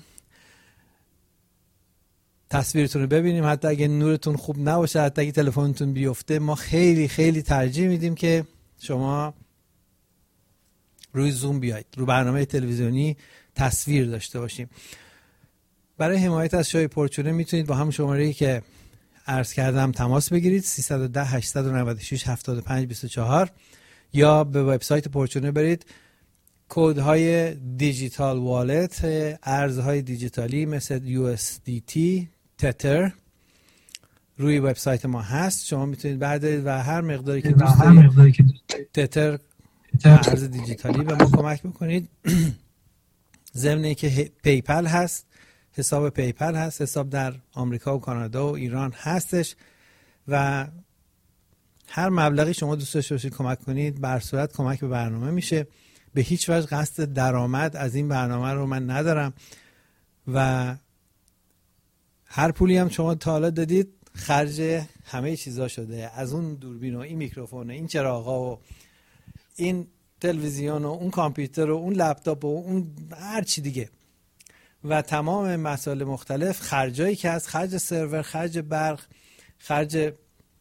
تصویرتون رو ببینیم. حتی اگه نورتون خوب نباشه، حتی اگه تلفنتون بیفته، ما خیلی خیلی ترجیح میدیم که شما روی زوم بیاید، رو برنامه تلویزیونی تصویر داشته باشیم. برای حمایت از شای پرچونه میتونید با هم شماره‌ای که عرض کردم تماس بگیرید سیصد و ده هشتصد و نود و شش هفتاد و پنج بیست و چهار، یا به وبسایت پرچونه برید. کدهای دیجیتال والت، ارزهای دیجیتالی مثل یو اس دی تی، تتر روی وبسایت ما هست. شما میتونید بردارید و هر مقداری که دوست دارید تتر ارز دیجیتالی به ما کمک بکنید. ضمن اینکه پیپل هست، حساب پیپل هست، حساب در آمریکا و کانادا و ایران هستش و هر مبلغی شما دوست داشته باشید کمک کنید بر صورت کمک به برنامه میشه. به هیچ وجه قصد درآمد از این برنامه رو من ندارم و هر پولی هم شما تا حالا دادید خرج همه چیزا شده، از اون دوربین و این میکروفون و این چراغا و این تلویزیون و اون کامپیوتر و اون لپتاپ و اون هر چی دیگه و تمام مسائل مختلف، خرجایی که هست، خرج سرور، خرج برق، خرج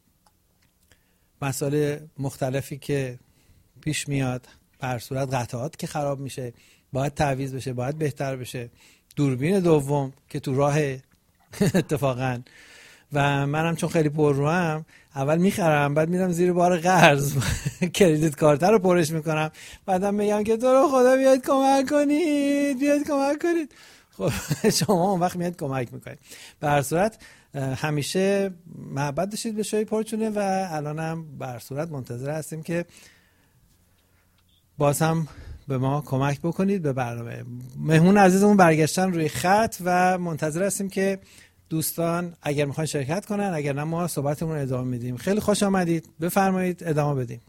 مسائل مختلفی که پیش میاد، بر صورت قطعات که خراب میشه باید تعویض بشه، باید بهتر بشه، دوربین دوم که تو راه اتفاقا و منم چون خیلی پر روام اول میخرم بعد میرم زیر بار قرض کریدیت کارت رو پرش میکنم، بعدم میگم که تو رو خدا بیاید کمک کنید بیاید کمک کنید. خب شما اون وقت میاد کمک میکنید. به هر صورت همیشه محبت داشتید به شوی پرچونه و الانم به هر صورت منتظر هستیم که باز هم به ما کمک بکنید به برنامه. مهمون عزیزمون برگشتن روی خط و منتظر هستیم که دوستان اگر میخوان شرکت کنن، اگر نه ما صحبتمون رو ادامه میدیم. خیلی خوش آمدید، بفرمایید ادامه بدیم.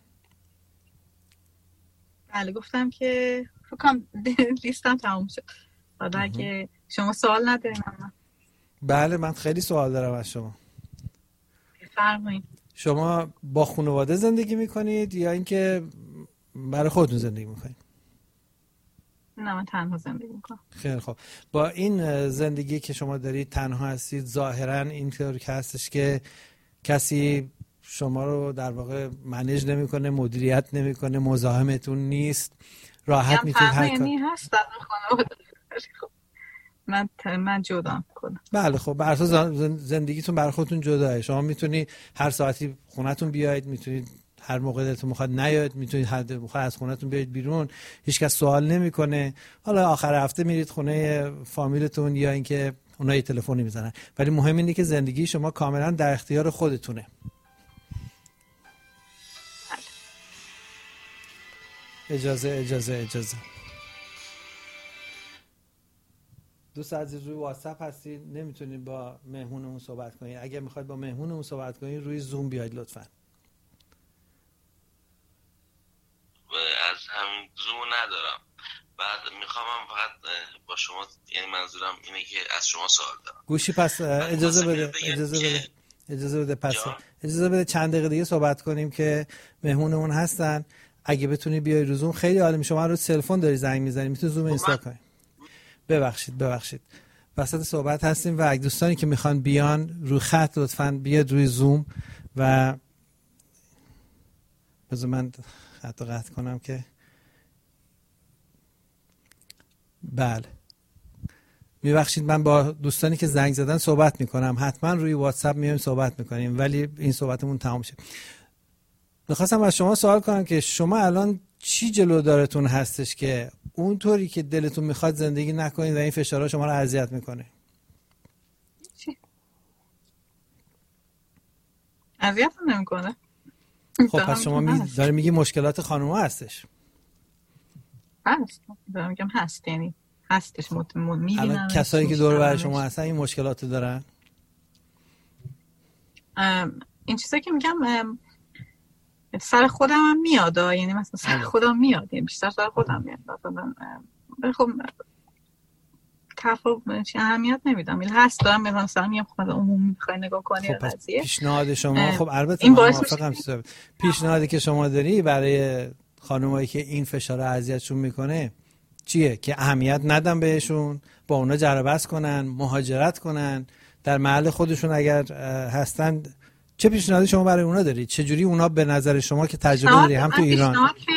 بله گفتم که فکرم لیستم تموم شد. حالا اگه شما سوال ندارین من. بله من خیلی سوال دارم از شما. بفرمایید. شما با خانواده زندگی میکنید یا اینکه برای خودتون زندگی میکنید؟ نه من تنها زندگی میکنم. خیلی خوب. با این زندگی که شما دارید تنها هستید، ظاهرا اینطور که هستش که کسی شما رو در واقع منیج نمیکنه، مدیریت نمیکنه، مزاحمتون نیست، راحت میتونید هر کاری هست در خانواده. من من جدا کنم. بله خب به هر حال زندگیتون برای خودتون جداه. شما میتونید هر ساعتی خونتون بیاید، میتونید هر موقع دلتون میخواد نیاید، میتونید هر موقع از خونتون بیاید بیرون، هیچ کس سوال نمیکنه. حالا آخر هفته میرید خونه فامیلتون یا اینکه اونها یه تلفنی میزنن، ولی مهم اینه که زندگی شما کاملا در اختیار خودتونه. اجازه اجازه اجازه دوست عزیز روی واتساپ هستید، نمیتونید با مهمونمون صحبت کنید. اگه میخواید با مهمونمون صحبت کنید روی زوم بیاید لطفاً. از همین زوم ندارم. بعد میخوام فقط با شما، یعنی منظورم اینه که از شما سوال دارم. گوشی پس اجازه بده اجازه بده اجازه بده پس جا. اجازه بده چند دقیقه دیگه صحبت کنیم که مهمونمون هستن. اگه بتونی بیای رو زوم خیلی عالی. شما رو تلفن داری زنگ میزنی، میتونی زوم اینستا کنی. ببخشید ببخشید وسط صحبت هستیم و اگه دوستانی که میخوان بیان رو خط لطفاً بیاد روی زوم و بذار من خط رو قطع کنم که بله میبخشید. من با دوستانی که زنگ زدن صحبت میکنم، حتما روی واتساپ میایم صحبت میکنیم، ولی این صحبتمون تمام شد. میخواستم از شما سوال کنم که شما الان چی جلو دارتون هستش که اونطوری که دلتون میخواد زندگی نکنید و این فشارها شما رو اذیت میکنه؟ چی؟ اذیت نمیکنه. خب پس شما می داره میگی مشکلات خانوما هستش. هست. دارم میگم هست، یعنی هستش. خب. میبینم الان کسایی که دور بر شما هستن این مشکلات دارن؟ این چیزایی که میگم سر خودم هم میاد، یعنی مثلا سر خودم میاد، یعنی بیشتر سر خودم میاد. مثلا خب کفو چی اهمیت نمیدم، ولی هست دارم مثلا مثلا میام خود عمومی بخوای نگاه کنی خب قضیه. پیشنهاد شما خب البته من موافقم. پیشنهادی که شما داری برای خانمایی که این فشار اذیتشون میکنه چیه؟ که اهمیت ندن بهشون، با اونا جر و بحث کنن، مهاجرت کنن، در محل خودشون اگر هستن. چه پیشنهادی شما برای اونا دارید؟ چه جوری اونا به نظر شما که تجربه داری هم تو ایران؟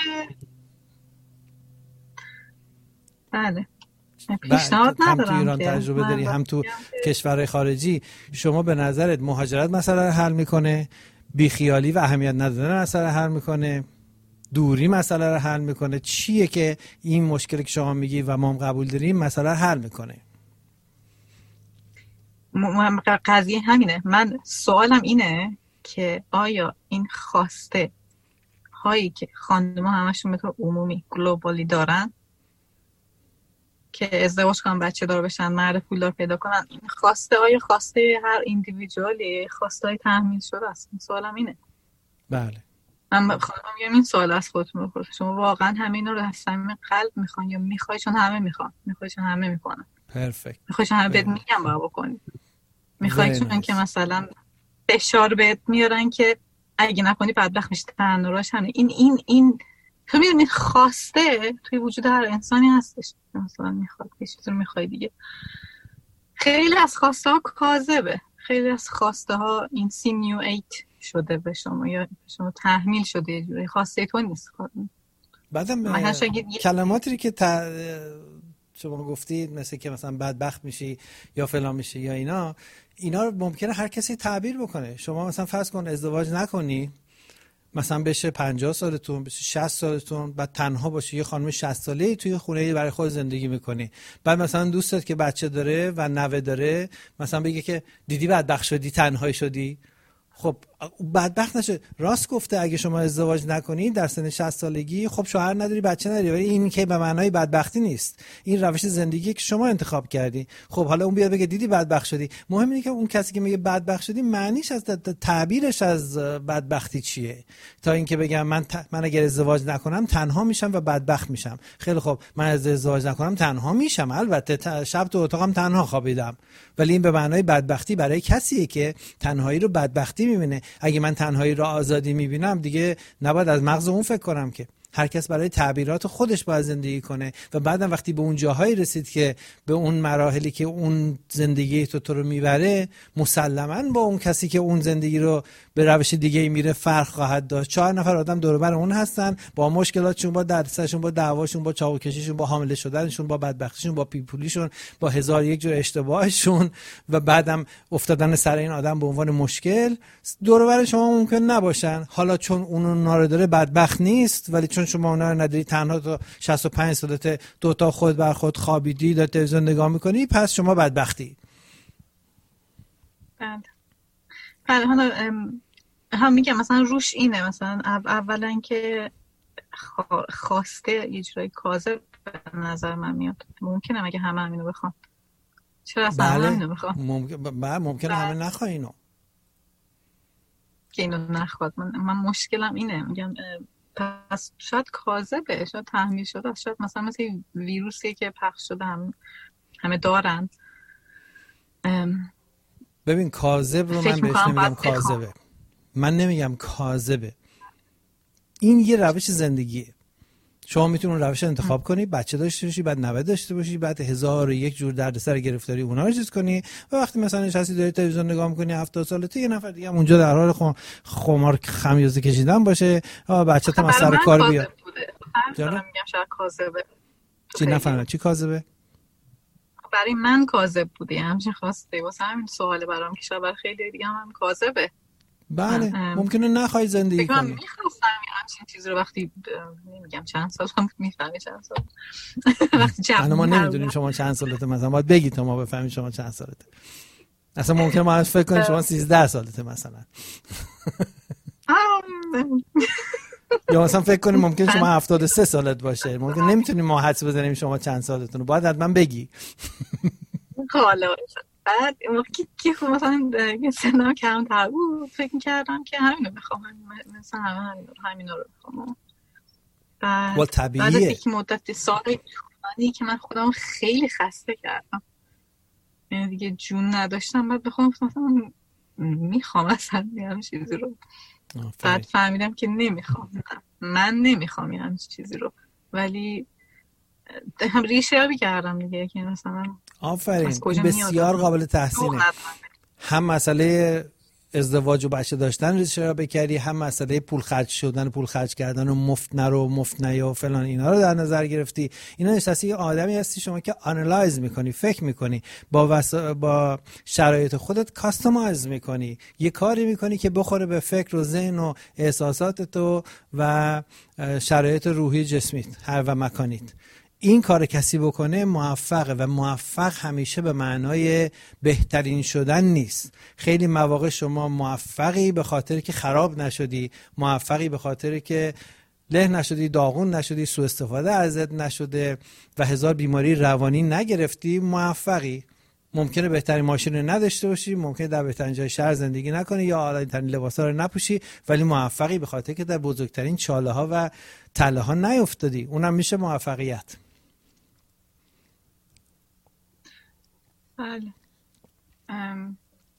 بله پیشنهاد ندارم. هم تو ایران تجربه داری هم تو کشورهای خارجی. شما به نظرت مهاجرت مسئله رو حل میکنه؟ بیخیالی و اهمیت ندادن مسئله حل میکنه؟ دوری مسئله رو حل میکنه؟ چیه که این مشکلی که شما میگی و ما هم قبول داریم مسئله رو حل میکنه؟ م- قضیه همینه. من سوالم اینه که آیا این خواسته هایی که خانم‌ها همشون به طور عمومی گلوبالی دارن که ازدواج کنن، بچه دار بشن، مرد پولدار پیدا کنن، این خواسته آیا خواسته هر ایندیویدوالی، خواسته های تحمیل شده است؟ سوالم اینه. بله من خودم میگم این سوال از خودتون بپرسید، شما واقعا همه رو از صمیم قلب میخوان یا میخوای چون همه میخوان؟ میخوای چون همه میکنن. پرفکت. میخوای چون همه بهت میگن باید بکنی. میخوای چون که مثلا فشار بهت میارن که اگه نکنی بدبخت میشی. تنوراش همه این این این تو میدونی خواسته توی وجود هر انسانی هستش. مثلا میخواد یه چیزی رو میخوای دیگه. خیلی از خواسته ها کاذبه، خیلی از خواسته ها اینسینیویت شده به شما یا به شما تحمیل شده، یه جوری خواسته تو نیست. بعدم کلماتی که تا... شما گفتید مثل که مثلا بدبخت میشی یا فلان میشی یا اینا اینا رو ممکنه هر کسی تعبیر بکنه. شما مثلا فرض کن ازدواج نکنی، مثلا بشه پنجاه سالتون، بشه شصت سالتون، بعد تنها باشی، یه خانم شصت ساله‌ای توی خونه‌ای برای خود زندگی میکنی، بعد مثلا دوستت که بچه داره و نوه داره مثلا بگه که دیدی بدبخت شدی، تنهایی شدی. خب بدبخت نشه. راست گفته اگه شما ازدواج نکنی در سن شصت سالگی خب شوهر نداری، بچه نداری، ولی این که به معنای بدبختی نیست. این روش زندگی که شما انتخاب کردی. خب حالا اون بیاد بگه دیدی بدبخت شدی، مهم اینه که اون کسی که میگه بدبخت شدی معنیش از تعبیرش از بدبختی چیه، تا اینکه بگم من ت... من اگر ازدواج نکنم تنها میشم و بدبخت میشم. خیلی خب من از ازدواج نکنم تنها میشم، البته ت... شب تو اتاقم تنها خوابیدم، ولی این به معنای بدبختی برای کسیه که تنهایی رو بدبختی میبینه. اگه من تنهایی رو آزادی میبینم دیگه نباید از مغز اون فکر کنم که هر کس برای تعبیرات خودش باید زندگی کنه و بعدم وقتی به اون جاهایی رسید که به اون مراحلی که اون زندگی تو تو رو میبره، مسلماً با اون کسی که اون زندگی رو به روش دیگه میره فرق خواهد داشت. چهار نفر آدم دور و بر اون هستن با مشکلاتشون، با دردسرشون، با دعواشون، با چاقو کشیشون، با حامله شدنشون، با بدبختیشون، با پیپولیشون، با هزار یک جور اشتباهشون و بعدم افتادن سر این آدم به عنوان مشکل. دور و بر شما ممکن نباشن، حالا چون اون اونا رو داره بدبخت نیست، ولی چون شما اونا رو نداری، تنها تو شصت و پنج سالته دو تا خود بر خود خوابیدی، داری تلویزیون نگاه میکنی، پس شما بدبختی. بله حالا هم میگم مثلا روش اینه، مثلا اولا که خواسته یه جورایی کاذب به نظر من میاد. ممکنه مگه همه همینو بخوان؟ چرا اصلا بله. همینو بخوان؟ ممکن بله ممکنه همه نخواه اینو که اینو نخواد. من, من مشکلم اینه، میگم پس شاید کاذبه، شاید تحمیل شده، شاید مثلا مثل ویروسیه که پخش شده هم همه دارن. ببین کاذب رو من بهش نمیگم کاذبه، من نمیگم کاذبه، این یه روش زندگیه. شما میتونی اون روش انتخاب کنی، بچه داشته باشی، بعد نوه داشته باشی، بعد هزار و یک جور دردسر گرفتاری اونا رو چیز کنی و وقتی مثلا نشستی داری تلویزیون نگاه میکنی هفتاد سالته یه نفر دیگه هم اونجا در حال خمار خمیازه کشیدن باشه، بچه‌ت هم سر کار بیاد. دارم میگم شاید کاذبه. چی نفهمیدم چی کاذبه؟ برای من کاذب بودی، همچین خواسته واسه همین سواله برام که شاید برای خیلی دیگه هم کاذبه. بله ممکنه نخوای زندگی کنی. من میخواستم همچین چیز رو وقتی نمیگم چند سال هم میفهمی چند سال وقتی جوون ما نمیدونیم شما چند سالته، مثلا باید بگی تا ما بفهمیم شما چند سالته. اصلا ممکنه ما فکر کنیم شما سیزده سالته مثلا یا مثلا فکر کنیم ممکن شما هفتاد و سه سالت باشه، ممکن نمیتونیم ما حدس بزنیم شما چند سالتون رو، باید حتما بگی. حالا بعد موقعی که خب مثلا سنم کمتر بود فکر می‌کردم که همینو می‌خوام، مثلا همین همینا رو می‌خوام. بعد طبیعیه. بعد از یک مدت سالی که من خودم خیلی خسته کردم، یعنی دیگه جون نداشتم، بعد بخوام مثلا می‌خوام اصلا همین چیزی رو. بعد فهمیدم که نمی‌خوام، من نمی‌خوام همین چیزی رو، ولی هم ریشه یابی کردم دیگه که مثلا آفرین بسیار قابل تحسینه. هم مسئله ازدواج و بچه داشتن ریشه یابی کردی، هم مسئله پول خرج شدن، پول خرج کردن و مفت نرو مفت نیا و فلان اینا رو در نظر گرفتی. اینا نشستی یه آدمی هستی شما که آنالایز میکنی، فکر میکنی، با وس... با شرایط خودت کاستماایز میکنی، یه کاری میکنی که بخوره به فکر و ذهن و احساسات تو و شرایط روحی جسمیت هر و مکانیت. این کار کسی بکنه موفقه و موفق همیشه به معنای بهترین شدن نیست. خیلی مواقع شما موفقی به خاطر که خراب نشدی، موفقی به خاطر که له نشدی، داغون نشدی، سوء استفاده ازت نشده و هزار بیماری روانی نگرفتی، موفقی. ممکنه بهترین ماشین رو نداشته باشی، ممکنه در بهترین جای شهر زندگی نکنی یا اعلی‌ترین لباسا رو نپوشی، ولی موفقی به خاطر که در بزرگترین چاله ها و تله ها نیفتادی. اونم میشه موفقیت. بله ام...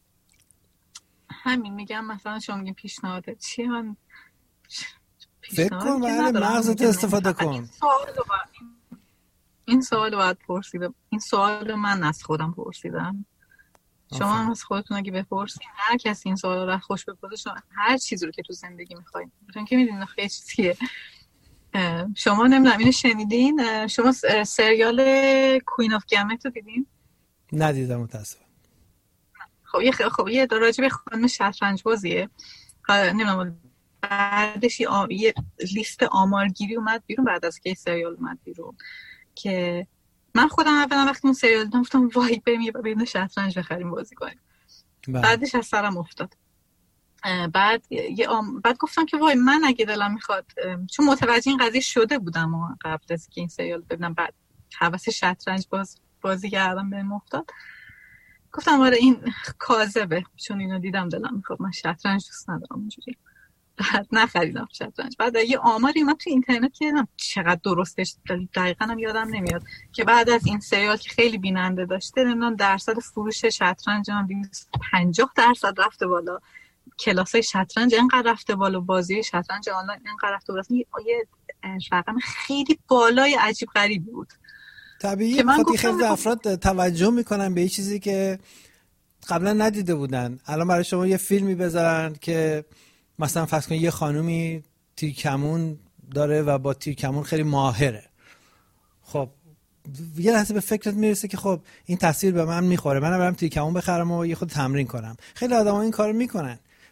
همین میگم مثلا شما میگین پیشنهادت چیه؟ من فکر کن بله مغزت استفاده کن. این سوال رو باید, این سوال رو باید پرسیدم، این سوال رو من از خودم پرسیدم. شما هم از خودتون اگه بپرسید، هر کسی این سوال رو خوش بپرسه، شما هر چیزی رو که تو زندگی میخواید، چون که میدونید خیلی چیزیه. شما نمیدونم اینو شنیدین؟ شما سریال کوین آف گمت رو دیدین؟ ندیدم متاسفم. خب یه خب یه راجع به خانم شطرنج بازیه، نمیدونم بعدش یه, آ... یه لیست آمارگیری اومد بیرون بعد از که سریال اومد بیرون که من خودم اولا وقتی اون سریال دیدم گفتم وای بریم یه بریم شطرنج بخریم بازی کنیم. بعدش از سرم افتاد. بعد یه آم... بعد گفتم که وای من اگه دلم میخواد، چون متوجه این قضیه شده بودم و قبل از که این سریال ببینم، بعد هوس شطرنج باز بازی کردم بهم افتاد، گفتم آره این کاذبه، چون اینو دیدم دلم میخواد، من شطرنج دوست ندارم اونجوری. بعد نخریدم شطرنج. بعد یه آماری اومد تو اینترنت که نمیدونم چقدر درستش دقیقاً هم یادم نمیاد که بعد از این سریال که خیلی بیننده داشته، نمیدونم درصد فروش شطرنج هم دویست و پنجاه درصد رفته بالا، کلاسای شطرنج اینقدر رفته بالا، بازی شطرنج آنلاین اینقدر رفته بالا، یه رقم خیلی بالای عجیب غریبی بود. طبیعیه، بخاطر خیلی افراد توجه میکنن به یه چیزی که قبلا ندیده بودن. الان برای شما یه فیلمی بذارن که مثلا فرض کن یه خانومی تیرکمون داره و با تیرکمون خیلی ماهره، خب یه لحظه به فکرت میرسه که خب این تاثیر به من میخوره، منم برم تیرکمون بخرم و یه خود تمرین کنم. خیلی آدما این کارو میکنن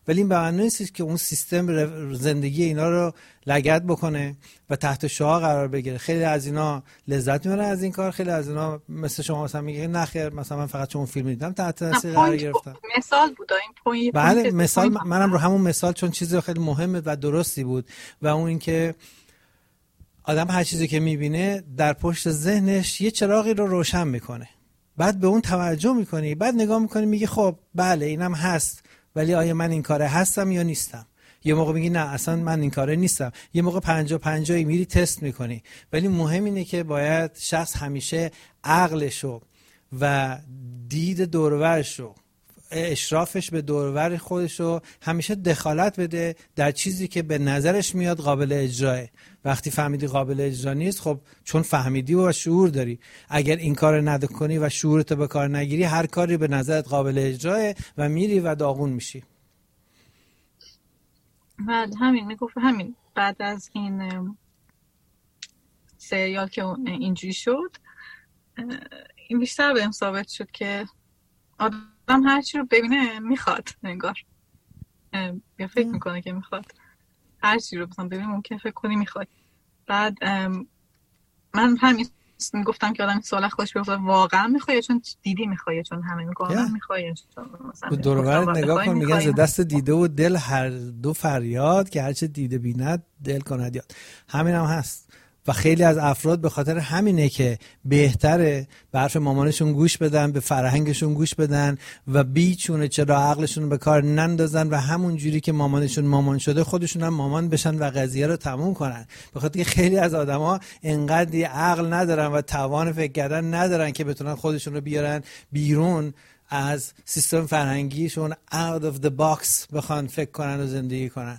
ولی این به معنی نیست که اون سیستم زندگی اینا رو لگد بکنه و تحت شعاع قرار بگیره. خیلی از اینا لذت میبرن از این کار، خیلی از اینا مثل شما مثلا میگه نه خیر مثلا من فقط چون فیلم دیدم تحت تاثیر قرار گرفتم. مثال بود این پوینت. بله مثال، منم رو همون مثال چون چیز خیلی مهمه و درستی بود و اون اینکه آدم هر چیزی که میبینه در پشت ذهنش یه چراغی رو روشن میکنه، بعد به اون توجه میکنی، بعد نگاه میکنی میگی خب بله اینم هست، ولی آیا من این کاره هستم یا نیستم؟ یه موقع میگی نه اصلا من این کاره نیستم، یه موقع پنجاه پنجاهی میری تست میکنی. ولی مهم اینه که باید شخص همیشه عقلشو و دید دورورشو، اشرافش به دورور خودشو همیشه دخالت بده در چیزی که به نظرش میاد قابل اجراه. وقتی فهمیدی قابل اجرا نیست، خب چون فهمیدی و شعور داری، اگر این کار نکنی و شعورت به کار نگیری هر کاری به نظرت قابل اجراه و میری و داغون میشی. بعد همین میگفت همین بعد از این سریال که اینجوری شد، این بیشتر بهم ثابت شد که آدم هر چی رو ببینه میخواد، انگار یا فکر میکنه که میخواد هر چی رو مثلا ببینه ممکن فکر کنی میخواد. بعد من همین میگفتم که آدم سوال خودش بپرسه واقعا میخواد چون دیدی میخواد چون همه میگن میخواد چون مثلا دور و برت نگاه کن میگن ز دست دیده و دل هر دو فریاد که هر چه دیده بیند دل کند یاد. همین هم هست و خیلی از افراد به خاطر همینه که بهتره به حرف مامانشون گوش بدن، به فرهنگشون گوش بدن و بیچونه چرا عقلشون به کار نندازن و همون جوری که مامانشون مامان شده خودشون هم مامان بشن و قضیه رو تموم کنن. به خاطر که خیلی از آدما انقدر عقل ندارن و توان فکر کردن ندارن که بتونن خودشون رو بیارن بیرون از سیستم فرهنگیشون، out of the box بخوان فکر کنن و زندگی کنن.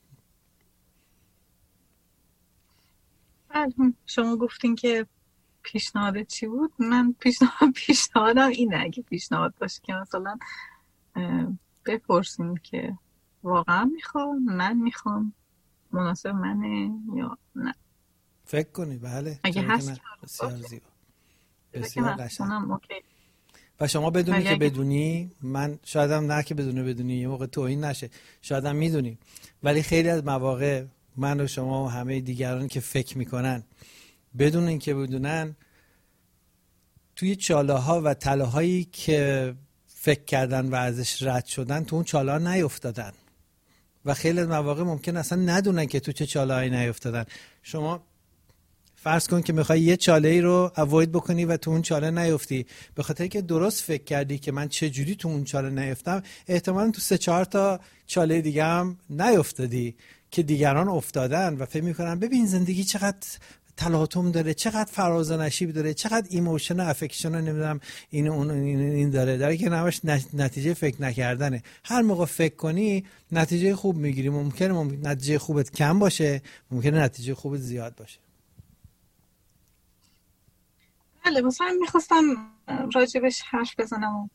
شما گفتین که پیشنهاد چی بود؟ من پیشنهاد پیشنهادم اینه اگه پیشنهاد باشه که مثلا بپرسیم که واقعا میخوام، من میخوام، مناسب منه یا نه. فکر کنی بله اگه هست بسیار زیبا، بسیار قشنگ. اوکی. و شما بدونی که بدونی، من شایدم نه که بدونه بدونی یه موقع توهین نشه، شایدم میدونی، ولی خیلی از مواقع من و شما و همه دیگران که فکر میکنن بدون اینکه بدونن توی چاله ها و تله هایی که فکر کردن و ازش رد شدن تو اون چاله ها نیفتادن و خیلی از مواقع ممکن اصلا ندونن که تو چه چاله هایی نیفتادن. شما فرض کن که میخوای یه چاله ای رو اوید بکنی و تو اون چاله نیفتی، به خاطر که درست فکر کردی که من چه جوری تو اون چاله نیفتم، احتمالاً تو سه چهار تا چاله دیگه هم نیفتادی که دیگران افتادن و فکر میکنن ببین زندگی چقدر تلاطم داره، چقدر فراز و نشیب داره، چقدر ایموشن و افکشن نمیدونم این اون این داره، داره که نماش نتیجه فکر نکردنه. هر موقع فکر کنی نتیجه خوب میگیری. ممکنه ممکن نتیجه خوبت کم باشه، ممکنه نتیجه خوبت زیاد باشه. بله مثلا میخواستم راجبش حرف بزنم،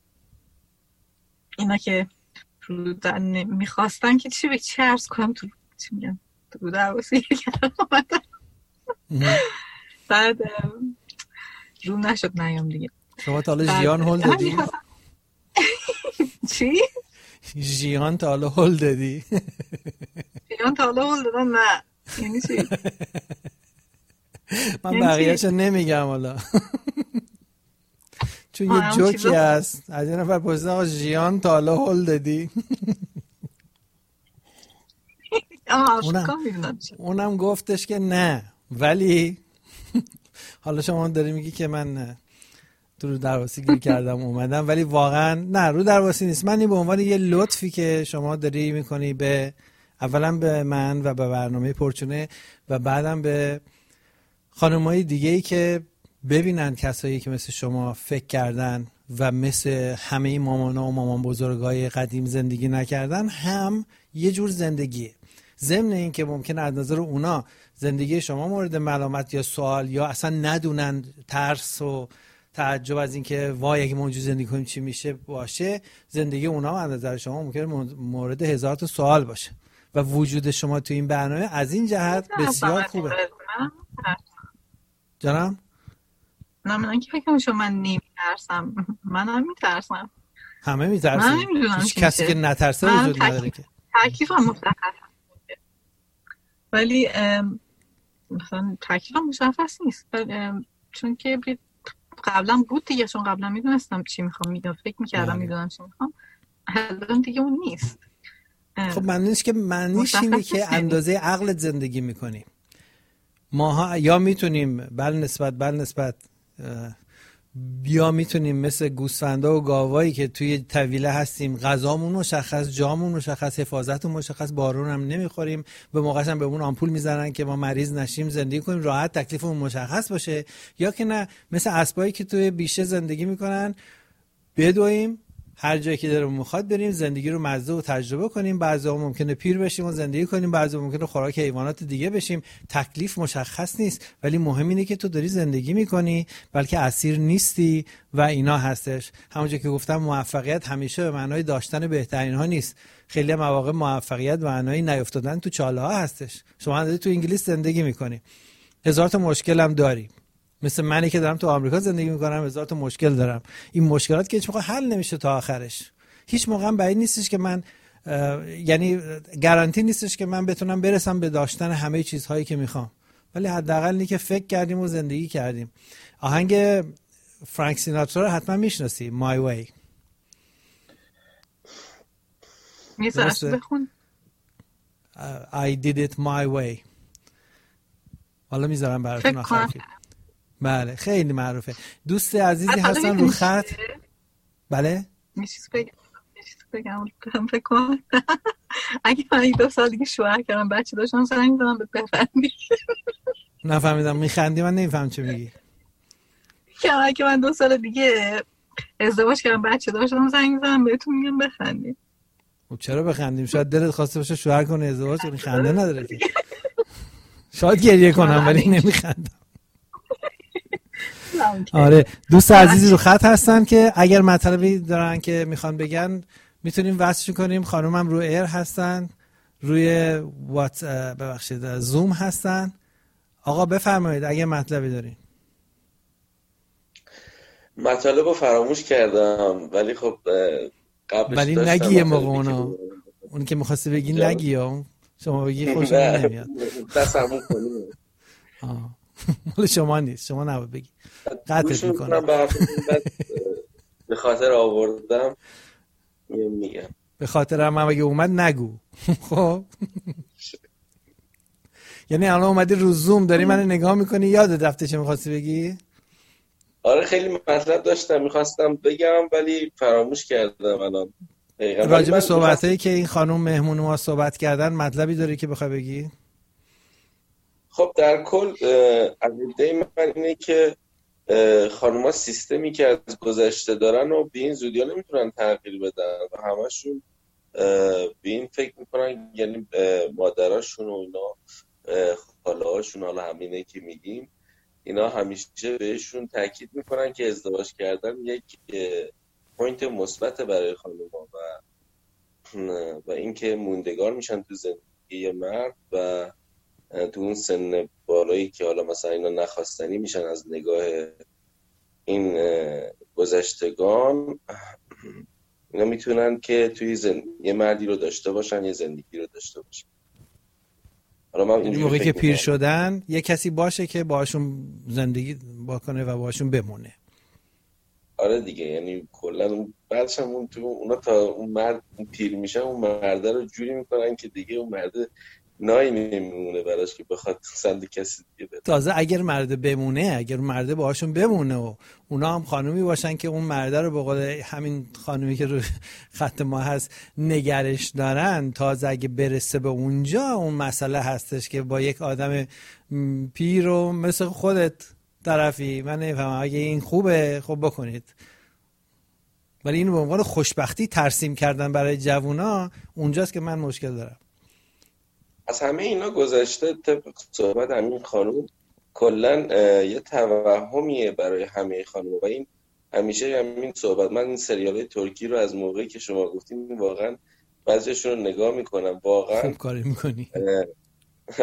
اینا که رو در میخواستن که چی به چی عرض کنم تو چی میگم تو در واسه کردم بعد رو نشد نیام دیگه. شما تا حالا ژیان هول دادی؟ چی؟ ژیان تا حالا هول دادی؟ ژیان تا حالا هول دادم نه. یعنی چی؟ من بقیه‌اشو نمیگم حالا چون یه جوکی هست از این نفر پرسیدن آقا ژیان تا حالا هول دادی؟ اونم, اونم گفتش که نه، ولی حالا شما داری میگی که من تو رو درواسی گیر کردم اومدم، ولی واقعا نه رو درواسی نیست. من این به عنوان یه لطفی که شما داری میکنی به اولا به من و به برنامه پرچونه و بعدم به خانم‌های دیگه‌ای که ببینن کسایی که مثل شما فکر کردن و مثل همه مامانا و مامان بزرگای قدیم زندگی نکردن هم یه جور زندگیه. ضمن این که ممکنه از نظر اونا زندگی شما مورد ملامت یا سوال یا اصلا ندونن، ترس و تعجب از این که وای اگه ما اونجوری زندگی کنیم چی میشه باشه، زندگی اونا از نظر شما ممکنه مورد هزار تا سوال باشه و وجود شما تو این برنامه از این جهت بسیار خوبه. جانم؟ نه من که فکر میشم من نمیترسم، من هم میترسم. همه میترسیم، هیچ کسی که نترسه وجود نداره که. تکلیف هم مشخص ولی مثلا تکلیف هم مشخص نیست چون که قبلا بود دیگه، چون قبلا میدونستم چی میخوام، میدونم فکر میکردم میدونم چی میخوام، الان دیگه اون نیست. خب معنیش که معنیش اینه که اندازه عقلت زندگی میکنی. ماها یا میتونیم بل نسبت بل نسبت یا میتونیم مثل گوسفندا و گاوایی که توی طویله هستیم، غذامون مشخص، جامون مشخص، حفاظتمون مشخص، بارون هم نمیخوریم، به موقعش هم بهمون آمپول میزنن که ما مریض نشیم، زندگی کنیم راحت، تکلیفمون مشخص باشه. یا که نه مثل اسبایی که توی بیشه زندگی میکنن، بدویم هر جایی که دلمون میخواد بریم، زندگی رو مزه و تجربه کنیم. بعضی‌ها ممکنه پیر بشیم و زندگی کنیم، بعضی‌ها ممکنه خوراک حیوانات دیگه بشیم. تکلیف مشخص نیست، ولی مهم اینه که تو داری زندگی میکنی، بلکه اسیر نیستی و اینا هستش. همونجوری که گفتم موفقیت همیشه به معنای داشتن بهترین ها نیست. خیلی مواقع موفقیت به معنای نیافتادن تو چاله ها هستش. شما داری تو انگلیس زندگی میکنی، هزار تا مشکل هم داری، مثل منی که دارم تو آمریکا زندگی میکنم هزار تا مشکل دارم. این مشکلات که هیچ موقع حل نمیشه تا آخرش. هیچ موقع هم بعید نیستش که من یعنی گارانتی نیستش که من بتونم برسم به داشتن همه چیزهایی که میخوام، ولی حداقل اینی که فکر کردیم و زندگی کردیم. آهنگ فرانک سیناترا رو حتما میشناسی، My Way. میذارم بخون. I did it my way. حالا میذارم براتون آخر. بله خیلی معروفه. دوست عزیزی هستن رو خط. بله میشه بگم بگم فکر کنم اگه من دو سال دیگه شوهر کردم بچه داشتم زنگ می‌زدم به بفهمی. نفهمیدم میخندی، من نمیفهم چه میگی. که اگه من دو سال دیگه ازدواج کردم بچه داشتم زنگ می‌زدم بهتون میگم بخندید. خب چرا بخندیم؟ شاید دلت خواسته باشه شوهر کنی ازدواج کنی، خنده نداره که. شاید گریه کنم ولی نمیخندم. آره دوست عزیزی رو خط هستن که اگر مطلبی دارن که میخوان بگن میتونیم وصل کنیم. خانومم رو ایر هستن، روی وات ببخشید زوم هستن. آقا بفرمایید اگر مطلبی دارین. مطلب رو فراموش کردم ولی خب قبلش ولی نگی یه موقع اونا اون که میخواستی بگی نگی ها. شما بگی خوشم نمیاد دستمون کنیم. آه مال شما نیست، شما نباید بگی، قطعت میکنم. به خاطر آوردم میگم، به خاطر هم اگه اومد نگو. خب یعنی الان اومدی رو زوم داری من نگاه میکنی، یادت رفته چه میخواستی بگی؟ آره خیلی مطلب داشتم میخواستم بگم ولی فراموش کردم. الان راجع به صحبتایی که این خانم مهمون ما صحبت کردن مطلبی داری که بخوای بگی؟ خب در کل از ایده من اینه که خانوما سیستمی که از گذشته دارن و به این زودی ها نمیتونن تغییر بدن و همشون به این فکر میکنن، یعنی مادراشون و اینا خاله هاشون، حالا همینه که میگیم، اینا همیشه بهشون تاکید میکنن که ازدواج کردن یک پوینت مثبت برای خانوما و و اینکه موندگار میشن تو زندگی مرد و تو اون سن بالایی که حالا مثلا اینا نخواستنی میشن از نگاه این گذشتگان، اینا میتونن که توی زن... یه مردی رو داشته باشن، یه زندگی رو داشته باشن. حالا من این موقعی که پیر شدن یه کسی باشه که باشون زندگی بکنه و باشون بمونه. آره دیگه، یعنی کلا بعدش هم اون تو اونا تا اون مرد پیر میشن اون مرده رو جوری میکنن که دیگه اون مرده نایی نمیمونه براش که بخواد سند کسی دیگه بده. تازه اگر مرده بمونه، اگر مرده باهاشون بمونه و اونا هم خانومی باشن که اون مرده رو به قول همین خانومی که رو خط ما هست نگرش دارن، تازه اگه برسه به اونجا اون مسئله هستش که با یک آدم پیر و مثل خودت طرفی، من نمیفهمم اگه این خوبه خب بکنید، ولی اینو به عنوان خوشبختی ترسیم کردن برای جوونا اونجاست که من مشکل دارم. از همه اینا گذشته طبق صحبت همین خانوم کلن یه توهمیه برای همه خانوم و این همیشه همین صحبت. من این سریال ترکی رو از موقعی که شما گفتیم واقعا بعضیشون رو نگاه میکنم، واقعا خوب کاری میکنی.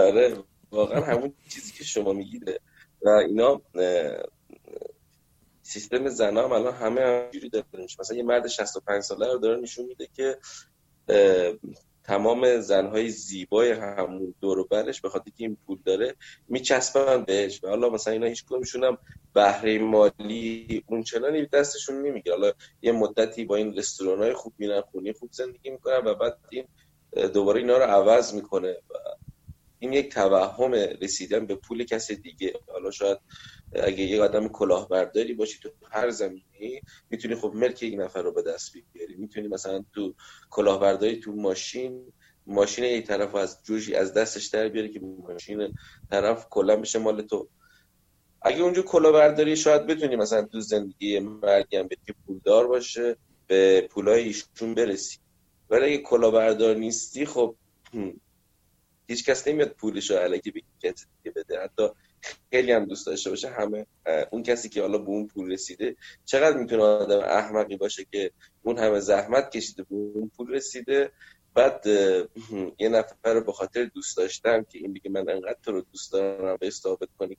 آره واقعا همون چیزی که شما میگیده و اینا سیستم زنا هم الان همه همینجوری داره میشه. مثلا یه مرد شصت و پنج ساله رو داره نشون میده که تمام زنهای زیبای همون دور و برش به خاطر که این پول داره میچسبن بهش و حالا مثلا اینا هیچ کدومشون هم بهره مالی اونچنانی دستشون نمیگیره. حالا یه مدتی با این رستورانای خوب میرن، خونه خوب زندگی میکنن و بعد این دوباره اینا رو عوض میکنه و این یک توهم رسیدن به پول کسی دیگه. حالا شاید اگه یک آدم کلاهبرداری باشی تو هر زمینی میتونی خب ملک یک نفر رو به دست بیاری. میتونی مثلا تو کلاهبرداری تو ماشین ماشین یک طرف از جوشی از دستش در بیاری که ماشین طرف کلا بشه مال تو. اگه اونجا کلاهبرداری شاید بتونی مثلا تو زندگی مرگم به که پولدار باشه به پولای ایشون برسی، ولی اگه کلاهبردار نیستی خب هیچ کس نمیاد پولشو الکی به کسی دیگه بده. حتی خیلی هم دوست داشته باشه همه اون کسی که حالا به اون پول رسیده چقدر میتونه آدم احمقی باشه که اون همه زحمت کشیده به اون پول رسیده، بعد یه نفر رو به خاطر دوست داشتن که این دیگه من انقدر تو رو دوست دارم به ثابت کنی